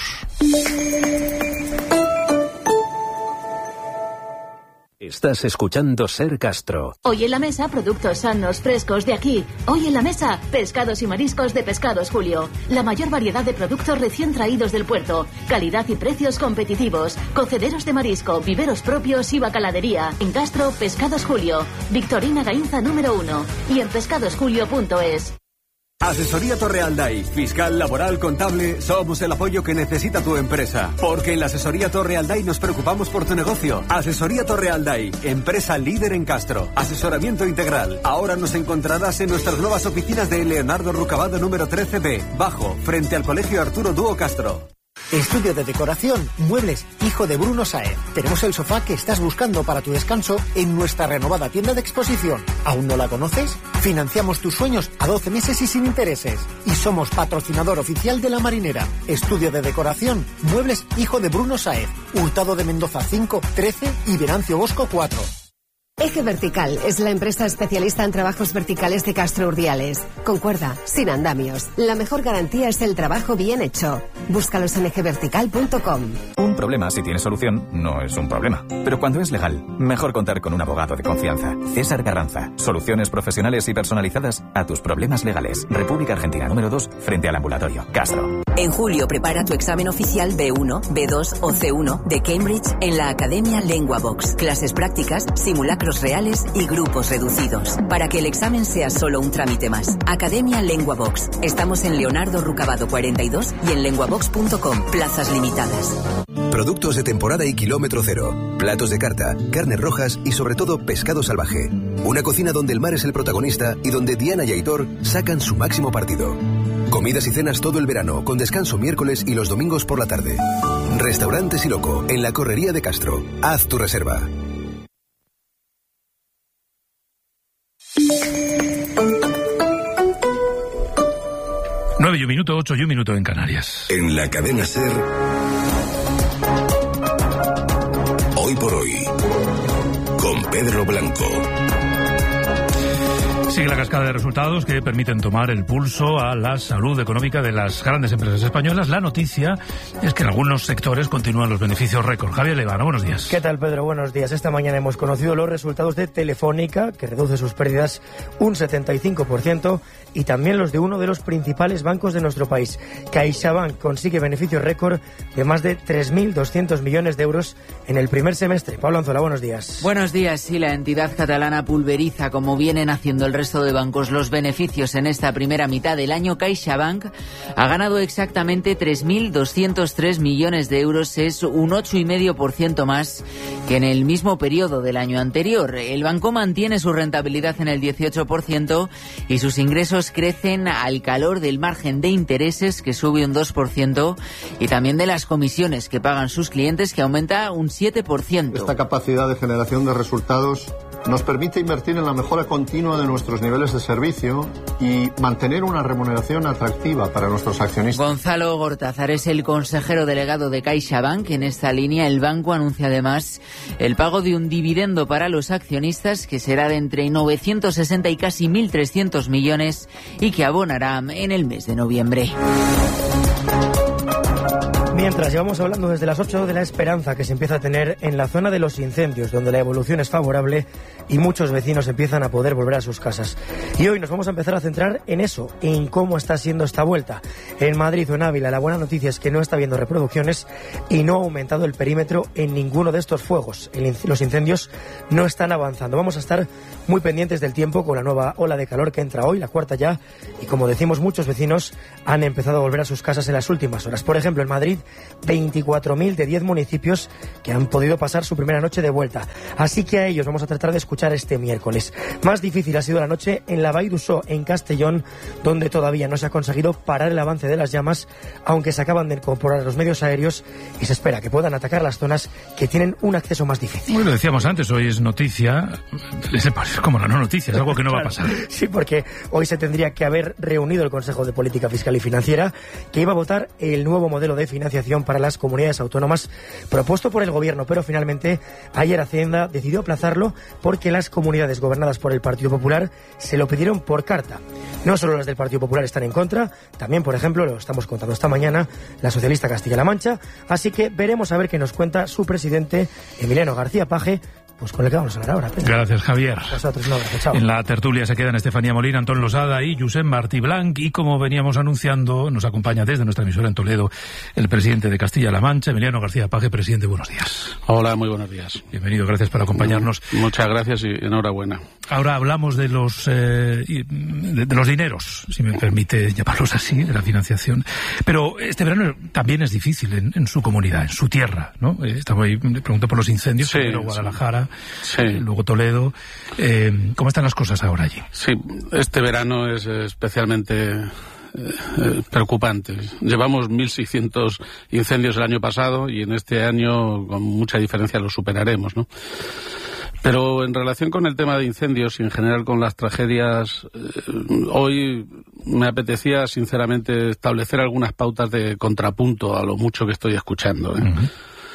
Estás escuchando Ser Castro. Hoy en la mesa, productos sanos, frescos de aquí. Hoy en la mesa, pescados y mariscos de Pescados Julio. La mayor variedad de productos recién traídos del puerto. Calidad y precios competitivos. Cocederos de marisco, viveros propios y bacaladería. En Castro, Pescados Julio. Victorina Gainza número 1. Y en pescadosjulio.es. Asesoría Torrealday, fiscal, laboral, contable, somos el apoyo que necesita tu empresa. Porque en la Asesoría Torrealday nos preocupamos por tu negocio. Asesoría Torrealday, empresa líder en Castro. Asesoramiento integral. Ahora nos encontrarás en nuestras nuevas oficinas de Leonardo Rucabado número 13B, bajo, frente al Colegio Arturo Dúo Castro. Estudio de decoración, muebles, hijo de Bruno Saez. Tenemos el sofá que estás buscando para tu descanso en nuestra renovada tienda de exposición. ¿Aún no la conoces? Financiamos tus sueños a 12 meses y sin intereses. Y somos patrocinador oficial de La Marinera. Estudio de decoración, muebles, hijo de Bruno Saez. Hurtado de Mendoza 5, 13 y Venancio Bosco 4. Eje Vertical es la empresa especialista en trabajos verticales de Castro Urdiales. Con cuerda, sin andamios. La mejor garantía es el trabajo bien hecho. Búscalos en ejevertical.com. Un problema, si tiene solución, no es un problema. Pero cuando es legal, mejor contar con un abogado de confianza. César Carranza. Soluciones profesionales y personalizadas a tus problemas legales. República Argentina número 2, frente al ambulatorio. Castro. En julio prepara tu examen oficial B1, B2 o C1 de Cambridge en la Academia LenguaVox. Clases prácticas, simulacros reales y grupos reducidos. Para que el examen sea solo un trámite más. Academia LenguaVox. Estamos en Leonardo Rucabado 42 y en lenguavox.com. Plazas limitadas. Productos de temporada y kilómetro cero. Platos de carta, carnes rojas y sobre todo pescado salvaje. Una cocina donde el mar es el protagonista y donde Diana y Aitor sacan su máximo partido. Comidas y cenas todo el verano, con descanso miércoles y los domingos por la tarde. Restaurante Siloco, en la Correría de Castro. Haz tu reserva. Nueve y un minuto, 8 y un minuto en Canarias. En la cadena SER, hoy por hoy, con Pedro Blanco. Sigue la cascada de resultados que permiten tomar el pulso a la salud económica de las grandes empresas españolas. La noticia es que en algunos sectores continúan los beneficios récord. Javier Levano, buenos días. ¿Qué tal, Pedro? Buenos días. Esta mañana hemos conocido los resultados de Telefónica, que reduce sus pérdidas un 75%, y también los de uno de los principales bancos de nuestro país. CaixaBank consigue beneficios récord de más de 3.200 millones de euros en el primer semestre. Pablo Anzola, buenos días. Buenos días. Sí, la entidad catalana pulveriza, como vienen haciendo el resto de bancos, los beneficios en esta primera mitad del año. CaixaBank ha ganado exactamente 3.203 millones de euros, es un 8,5% más que en el mismo periodo del año anterior. El banco mantiene su rentabilidad en el 18% y sus ingresos crecen al calor del margen de intereses, que sube un 2%, y también de las comisiones que pagan sus clientes, que aumenta un 7%. Esta capacidad de generación de resultados nos permite invertir en la mejora continua de nuestros niveles de servicio y mantener una remuneración atractiva para nuestros accionistas. Gonzalo Gortázar es el consejero delegado de CaixaBank. En esta línea, el banco anuncia además el pago de un dividendo para los accionistas que será de entre 960 y casi 1.300 millones y que abonará en el mes de noviembre. Mientras llevamos hablando desde las 8 de la esperanza que se empieza a tener en la zona de los incendios, donde la evolución es favorable y muchos vecinos empiezan a poder volver a sus casas. Y hoy nos vamos a empezar a centrar en eso, en cómo está siendo esta vuelta. En Madrid o en Ávila, la buena noticia es que no está habiendo reproducciones y no ha aumentado el perímetro en ninguno de estos fuegos. Los incendios no están avanzando. Vamos a estar muy pendientes del tiempo con la nueva ola de calor que entra hoy, la cuarta ya, y como decimos, muchos vecinos han empezado a volver a sus casas en las últimas horas. Por ejemplo, en Madrid, 24.000 de 10 municipios que han podido pasar su primera noche de vuelta. Así que a ellos vamos a tratar de escuchar este miércoles. Más difícil ha sido la noche en la Vall d'Uixó, en Castellón, donde todavía no se ha conseguido parar el avance de las llamas, aunque se acaban de incorporar los medios aéreos y se espera que puedan atacar las zonas que tienen un acceso más difícil. Bueno, lo decíamos antes, hoy es noticia, es como la no noticia, es algo que no va a pasar. Sí, porque hoy se tendría que haber reunido el Consejo de Política Fiscal y Financiera, que iba a votar el nuevo modelo de financiación para las comunidades autónomas propuesto por el Gobierno, pero finalmente ayer Hacienda decidió aplazarlo porque las comunidades gobernadas por el Partido Popular se lo pidieron por carta. No solo las del Partido Popular están en contra, también, por ejemplo, lo estamos contando esta mañana, la socialista Castilla-La Mancha, así que veremos a ver qué nos cuenta su presidente, Emiliano García Paje, pues con el que vamos a hablar ahora. Gracias, Javier. Vosotros, un abrazo, chao. En la tertulia se quedan Estefanía Molina, Antón Losada y Josep Martí Blanc, y como veníamos anunciando, nos acompaña desde nuestra emisora en Toledo el presidente de Castilla-La Mancha, Emiliano García Paje. Presidente, buenos días. Hola, muy buenos días. Bienvenido, gracias por acompañarnos. Muchas gracias y enhorabuena. Ahora hablamos de los dineros, si me permite llamarlos así, de la financiación. Pero este verano también es difícil en su comunidad, en su tierra, ¿no? Estaba ahí, me pregunto por los incendios, sí, primero Guadalajara, sí. Luego Toledo. ¿Cómo están las cosas ahora allí? Sí, este verano es especialmente preocupante. Llevamos 1.600 incendios el año pasado y en este año con mucha diferencia los superaremos, ¿no? Pero en relación con el tema de incendios y en general con las tragedias, hoy me apetecía sinceramente establecer algunas pautas de contrapunto a lo mucho que estoy escuchando, ¿eh? Uh-huh.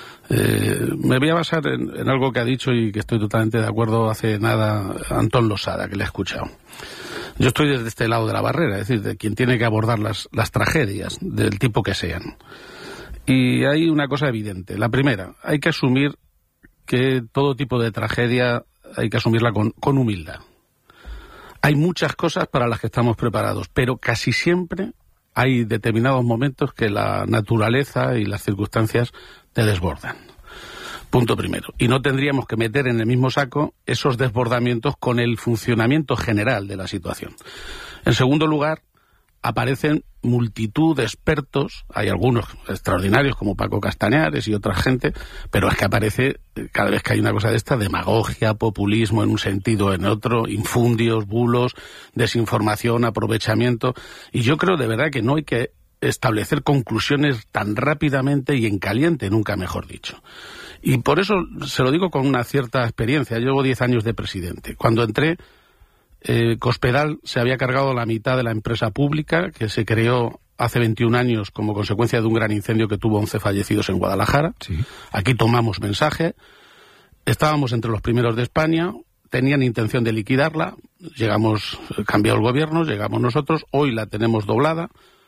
Me voy a basar en algo que ha dicho y que estoy totalmente de acuerdo hace nada Antón Losada, que le he escuchado. Yo estoy desde este lado de la barrera, es decir, de quien tiene que abordar las tragedias, del tipo que sean. Y hay una cosa evidente. La primera, hay que asumir que todo tipo de tragedia hay que asumirla con humildad. Hay muchas cosas para las que estamos preparados, pero casi siempre hay determinados momentos que la naturaleza y las circunstancias te desbordan. Punto primero. Y no tendríamos que meter en el mismo saco esos desbordamientos con el funcionamiento general de la situación. En segundo lugar, aparecen multitud de expertos, hay algunos extraordinarios como Paco Castañares y otra gente, pero es que aparece, cada vez que hay una cosa de esta, demagogia, populismo en un sentido o en otro, infundios, bulos, desinformación, aprovechamiento, y yo creo de verdad que no hay que establecer conclusiones tan rápidamente y en caliente, nunca mejor dicho. Y por eso se lo digo con una cierta experiencia. Llevo 10 años de presidente. Cuando entré, Cospedal se había cargado la mitad de la empresa pública que se creó hace 21 años como consecuencia de un gran incendio que tuvo 11 fallecidos en Guadalajara. Sí. Aquí tomamos mensaje. Estábamos entre los primeros de España. Tenían intención de liquidarla. Cambió el gobierno, llegamos nosotros. Hoy la tenemos doblada.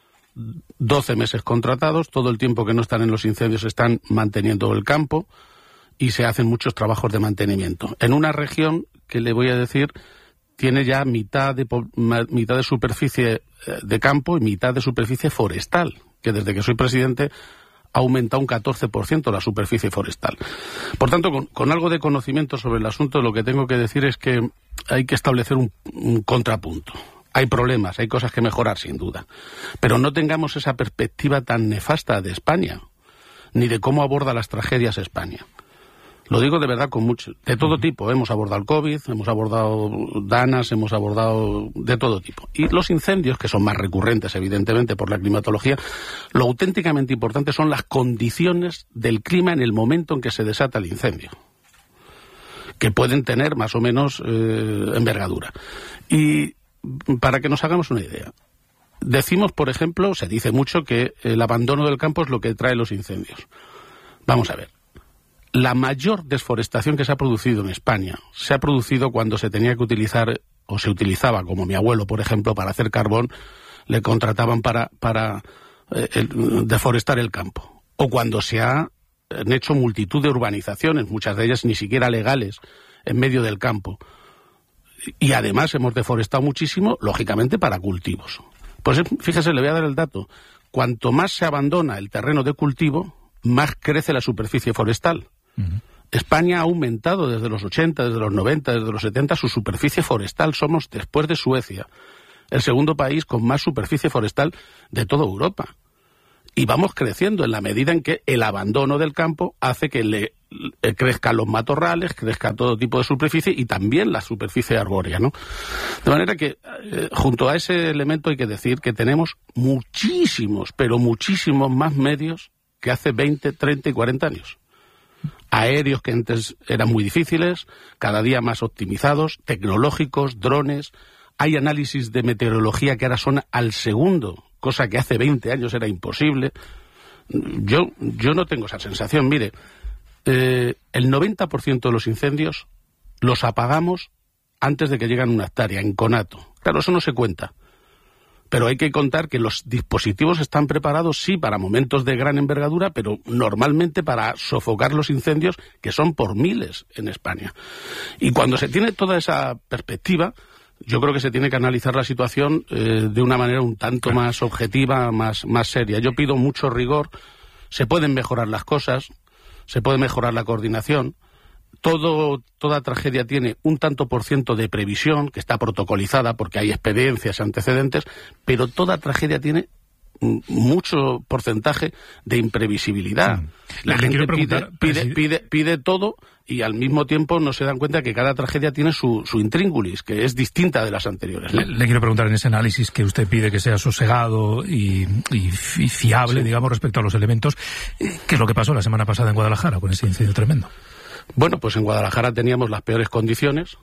12 meses contratados, todo el tiempo que no están en los incendios están manteniendo el campo y se hacen muchos trabajos de mantenimiento. En una región que le voy a decir tiene ya mitad de superficie de campo y mitad de superficie forestal, que desde que soy presidente ha aumentado un 14% la superficie forestal. Por tanto, con algo de conocimiento sobre el asunto, lo que tengo que decir es que hay que establecer un contrapunto. Hay problemas, hay cosas que mejorar, sin duda. Pero no tengamos esa perspectiva tan nefasta de España, ni de cómo aborda las tragedias España. Lo digo de verdad con mucho, de todo tipo. Hemos abordado el COVID, hemos abordado danas, hemos abordado de todo tipo. Y los incendios, que son más recurrentes, evidentemente, por la climatología, lo auténticamente importante son las condiciones del clima en el momento en que se desata el incendio. que pueden tener más o menos envergadura. Y para que nos hagamos una idea, decimos, por ejemplo, se dice mucho que el abandono del campo es lo que trae los incendios. Vamos a ver. La mayor desforestación que se ha producido en España se ha producido cuando se tenía que utilizar, o se utilizaba, como mi abuelo, por ejemplo, para hacer carbón, le contrataban para deforestar el campo. O cuando se han hecho multitud de urbanizaciones, muchas de ellas ni siquiera legales, en medio del campo. Y además hemos deforestado muchísimo, lógicamente, para cultivos. Pues fíjese, le voy a dar el dato. Cuanto más se abandona el terreno de cultivo, más crece la superficie forestal. España ha aumentado desde los 80, desde los 90, desde los 70 su superficie forestal. Somos, después de Suecia, el segundo país con más superficie forestal de toda Europa. Y vamos creciendo en la medida en que el abandono del campo hace que crezcan los matorrales, crezca todo tipo de superficie y también la superficie arbórea, ¿no? De manera que, junto a ese elemento hay que decir que tenemos muchísimos, pero muchísimos más medios que hace 20, 30 y 40 años. Aéreos que antes eran muy difíciles, cada día más optimizados, tecnológicos, drones. Hay análisis de meteorología que ahora son al segundo, cosa que hace 20 años era imposible. Yo no tengo esa sensación. Mire, el 90% de los incendios los apagamos antes de que lleguen a una hectárea, en conato. Claro, eso no se cuenta. Pero hay que contar que los dispositivos están preparados, sí, para momentos de gran envergadura, pero normalmente para sofocar los incendios, que son por miles en España. Y cuando se tiene toda esa perspectiva, yo creo que se tiene que analizar la situación de una manera un tanto más objetiva, más seria. Yo pido mucho rigor. Se pueden mejorar las cosas, se puede mejorar la coordinación. Toda tragedia tiene un tanto por ciento de previsión, que está protocolizada porque hay experiencias antecedentes, pero toda tragedia tiene mucho porcentaje de imprevisibilidad. La gente pide todo y al mismo tiempo no se dan cuenta que cada tragedia tiene su intríngulis, que es distinta de las anteriores, ¿no? Le quiero preguntar, en ese análisis que usted pide que sea sosegado y fiable, digamos, respecto a los elementos, ¿qué es lo que pasó la semana pasada en Guadalajara con ese incendio tremendo? Bueno, pues en Guadalajara teníamos las peores condiciones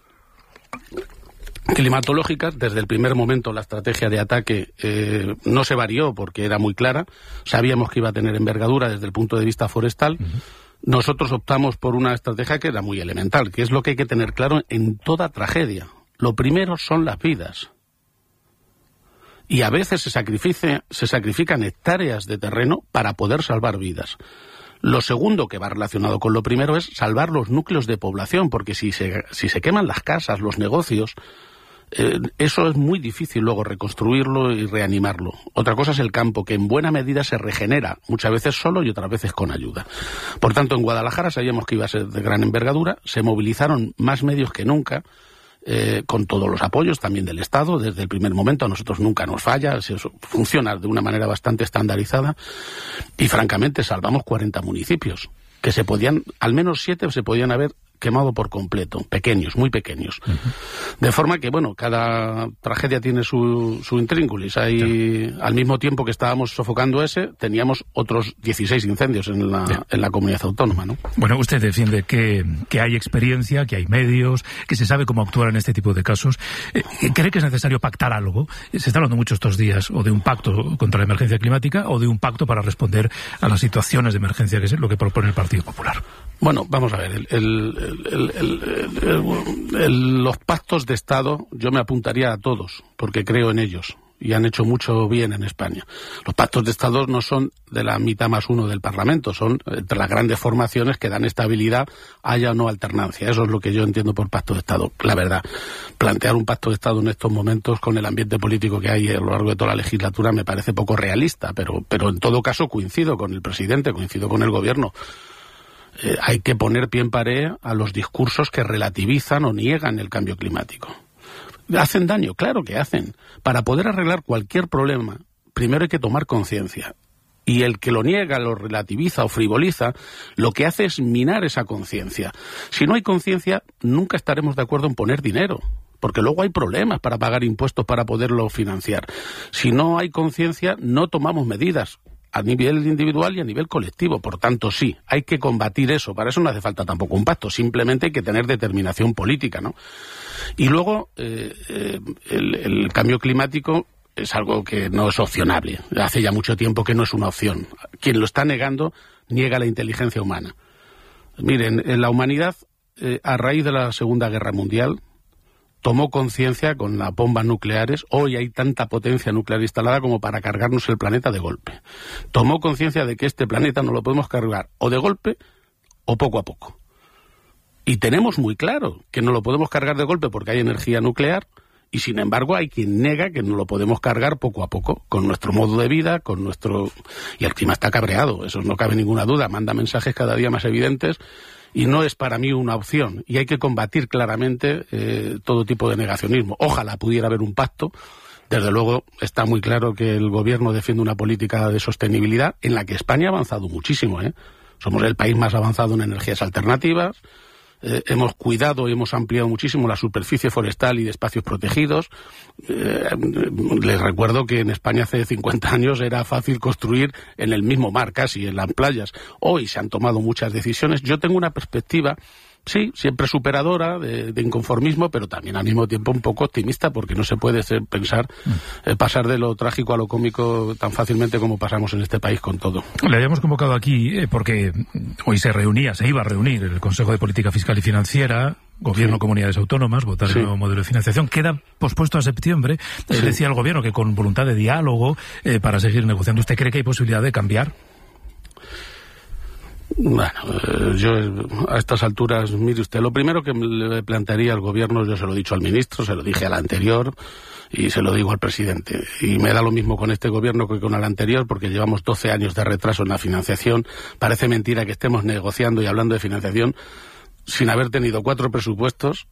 climatológicas. Desde el primer momento la estrategia de ataque no se varió porque era muy clara. Sabíamos que iba a tener envergadura desde el punto de vista forestal. Nosotros optamos por una estrategia que era muy elemental, que es lo que hay que tener claro en toda tragedia. Lo primero son las vidas. Y a veces se sacrifican hectáreas de terreno para poder salvar vidas. Lo segundo, que va relacionado con lo primero, es salvar los núcleos de población, porque si se queman las casas, los negocios, eso es muy difícil luego reconstruirlo y reanimarlo. Otra cosa es el campo, que en buena medida se regenera, muchas veces solo y otras veces con ayuda. Por tanto, en Guadalajara sabíamos que iba a ser de gran envergadura, se movilizaron más medios que nunca, con todos los apoyos también del Estado. Desde el primer momento a nosotros nunca nos falla, funciona de una manera bastante estandarizada y francamente salvamos 40 municipios que al menos 7 se podían haber quemado por completo, pequeños, muy pequeños. De forma que, bueno, cada tragedia tiene su intríngulis. Al mismo tiempo que estábamos sofocando teníamos otros 16 incendios en la comunidad autónoma, ¿no? Bueno, usted defiende que hay experiencia, que hay medios, que se sabe cómo actuar en este tipo de casos. ¿Cree que es necesario pactar algo? Se está hablando mucho estos días o de un pacto contra la emergencia climática o de un pacto para responder a las situaciones de emergencia, que es lo que propone el Partido Popular. Bueno, vamos a ver, los pactos de Estado yo me apuntaría a todos, porque creo en ellos y han hecho mucho bien en España. Los pactos de Estado no son de la mitad más uno del Parlamento, son entre las grandes formaciones que dan estabilidad, haya o no alternancia. Eso es lo que yo entiendo por pacto de Estado. La verdad, plantear un pacto de Estado en estos momentos con el ambiente político que hay a lo largo de toda la legislatura me parece poco realista, pero en todo caso coincido con el presidente, coincido con el gobierno. Hay que poner pie en pared a los discursos que relativizan o niegan el cambio climático. ¿Hacen daño? Claro que hacen. Para poder arreglar cualquier problema, primero hay que tomar conciencia. Y el que lo niega, lo relativiza o frivoliza, lo que hace es minar esa conciencia. Si no hay conciencia, nunca estaremos de acuerdo en poner dinero, porque luego hay problemas para pagar impuestos para poderlo financiar. Si no hay conciencia, no tomamos medidas. a nivel individual y a nivel colectivo. Por tanto, sí, hay que combatir eso. Para eso no hace falta tampoco un pacto, simplemente hay que tener determinación política, ¿no? Y luego, el cambio climático es algo que no es opcionable. Hace ya mucho tiempo que no es una opción. Quien lo está negando, niega la inteligencia humana. Miren, en la humanidad, a raíz de la Segunda Guerra Mundial, tomó conciencia con las bombas nucleares. Hoy hay tanta potencia nuclear instalada como para cargarnos el planeta de golpe. Tomó conciencia de que este planeta no lo podemos cargar o de golpe o poco a poco. Y tenemos muy claro que no lo podemos cargar de golpe porque hay energía nuclear, y sin embargo hay quien nega que no lo podemos cargar poco a poco, con nuestro modo de vida, con nuestro... Y el clima está cabreado, eso no cabe ninguna duda, manda mensajes cada día más evidentes, y no es para mí una opción, y hay que combatir claramente todo tipo de negacionismo. Ojalá pudiera haber un pacto. Desde luego está muy claro que el gobierno defiende una política de sostenibilidad en la que España ha avanzado muchísimo, ¿eh? Somos el país más avanzado en energías alternativas. Hemos cuidado y hemos ampliado muchísimo la superficie forestal y de espacios protegidos. Les recuerdo que en España hace 50 años era fácil construir en el mismo mar, casi, en las playas. Hoy se han tomado muchas decisiones. Yo tengo una perspectiva, sí, siempre superadora de inconformismo, pero también al mismo tiempo un poco optimista, porque no se puede pasar de lo trágico a lo cómico tan fácilmente como pasamos en este país con todo. Le habíamos convocado aquí porque hoy se iba a reunir el Consejo de Política Fiscal y Financiera, Gobierno, comunidades autónomas, votar el nuevo modelo de financiación. Queda pospuesto a septiembre. Decía el Gobierno que con voluntad de diálogo para seguir negociando. ¿Usted cree que hay posibilidad de cambiar? Bueno, yo a estas alturas, mire usted, lo primero que le plantearía al gobierno, yo se lo he dicho al ministro, se lo dije al anterior y se lo digo al presidente. Y me da lo mismo con este gobierno que con el anterior, porque llevamos 12 años de retraso en la financiación. Parece mentira que estemos negociando y hablando de financiación sin haber tenido 4 presupuestos.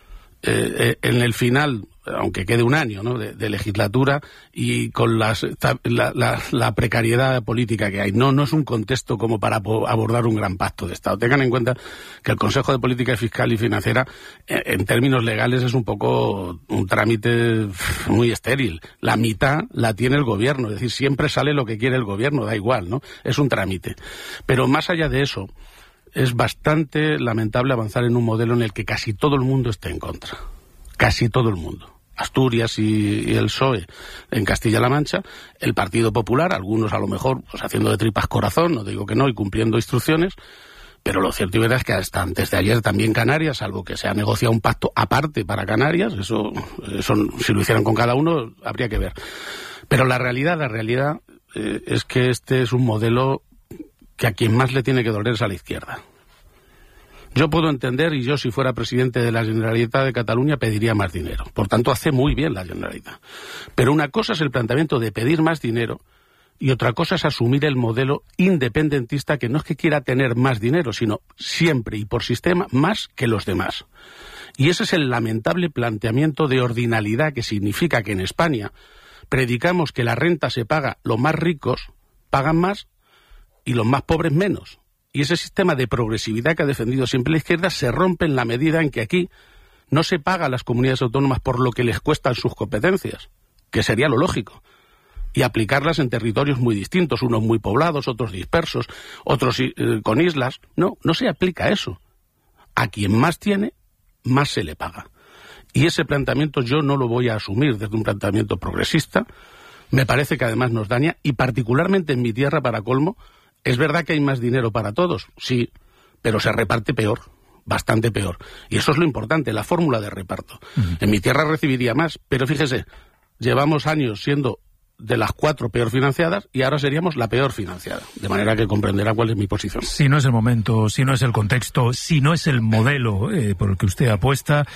En el final, aunque quede un año, ¿no?, de legislatura, y con la precariedad política que hay. No es un contexto como para abordar un gran pacto de Estado. Tengan en cuenta que el Consejo de Política Fiscal y Financiera, en términos legales, es un poco un trámite muy estéril. La mitad la tiene el gobierno, es decir, siempre sale lo que quiere el gobierno, da igual, ¿no? Es un trámite. Pero más allá de eso, es bastante lamentable avanzar en un modelo en el que casi todo el mundo esté en contra. Casi todo el mundo. Asturias y el PSOE en Castilla-La Mancha, el Partido Popular, algunos a lo mejor pues haciendo de tripas corazón, no digo que no, y cumpliendo instrucciones, pero lo cierto y verdad es que hasta antes de ayer también Canarias, salvo que se ha negociado un pacto aparte para Canarias, eso si lo hicieran con cada uno habría que ver. Pero la realidad es que este es un modelo que a quien más le tiene que doler es a la izquierda. Yo puedo entender, y yo si fuera presidente de la Generalitat de Cataluña pediría más dinero. Por tanto, hace muy bien la Generalitat. Pero una cosa es el planteamiento de pedir más dinero y otra cosa es asumir el modelo independentista, que no es que quiera tener más dinero, sino siempre y por sistema más que los demás. Y ese es el lamentable planteamiento de ordinalidad que significa que en España predicamos que la renta se paga, los más ricos pagan más y los más pobres menos. Y ese sistema de progresividad que ha defendido siempre la izquierda se rompe en la medida en que aquí no se paga a las comunidades autónomas por lo que les cuestan sus competencias, que sería lo lógico, y aplicarlas en territorios muy distintos, unos muy poblados, otros dispersos, otros con islas. No se aplica eso. A quien más tiene, más se le paga. Y ese planteamiento yo no lo voy a asumir desde un planteamiento progresista. Me parece que además nos daña, y particularmente en mi tierra, para colmo. Es verdad que hay más dinero para todos, sí, pero se reparte peor, bastante peor. Y eso es lo importante, la fórmula de reparto. En mi tierra recibiría más, pero fíjese, llevamos años siendo de las 4 peor financiadas y ahora seríamos la peor financiada. De manera que comprenderá cuál es mi posición. Si no es el momento, si no es el contexto, si no es el modelo por el que usted apuesta,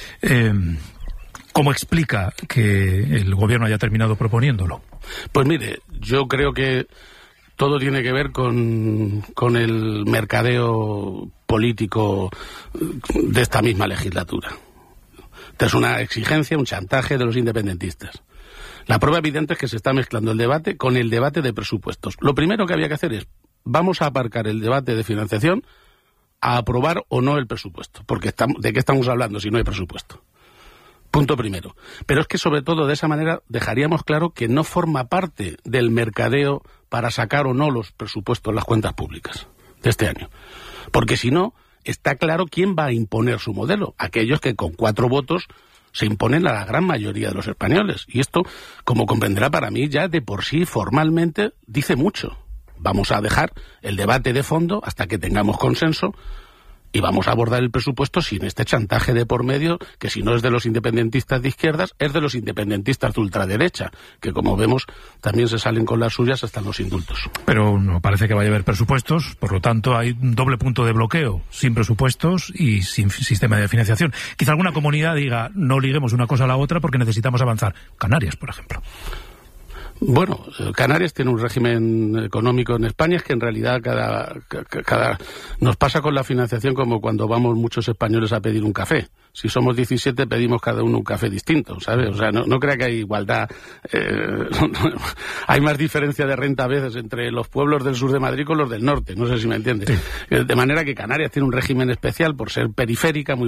¿cómo explica que el gobierno haya terminado proponiéndolo? Pues mire, yo creo que todo tiene que ver con el mercadeo político de esta misma legislatura. Es una exigencia, un chantaje de los independentistas. La prueba evidente es que se está mezclando el debate con el debate de presupuestos. Lo primero que había que hacer es, vamos a aparcar el debate de financiación a aprobar o no el presupuesto. Porque ¿de qué estamos hablando si no hay presupuesto? Punto primero. Pero es que sobre todo de esa manera dejaríamos claro que no forma parte del mercadeo para sacar o no los presupuestos, las cuentas públicas de este año. Porque si no, está claro quién va a imponer su modelo. Aquellos que con 4 votos se imponen a la gran mayoría de los españoles. Y esto, como comprenderá, para mí ya de por sí formalmente dice mucho. Vamos a dejar el debate de fondo hasta que tengamos consenso y vamos a abordar el presupuesto sin este chantaje de por medio, que si no es de los independentistas de izquierdas, es de los independentistas de ultraderecha, que como vemos también se salen con las suyas hasta en los indultos. Pero no parece que vaya a haber presupuestos, por lo tanto hay un doble punto de bloqueo, sin presupuestos y sin sistema de financiación. Quizá alguna comunidad diga, no liguemos una cosa a la otra porque necesitamos avanzar. Canarias, por ejemplo. Bueno, Canarias tiene un régimen económico en España, es que en realidad nos pasa con la financiación como cuando vamos muchos españoles a pedir un café. Si somos 17 pedimos cada uno un café distinto, ¿sabes? O sea, no crea que hay igualdad. Hay más diferencia de renta a veces entre los pueblos del sur de Madrid con los del norte, no sé si me entiendes. Sí. De manera que Canarias tiene un régimen especial por ser periférica, muy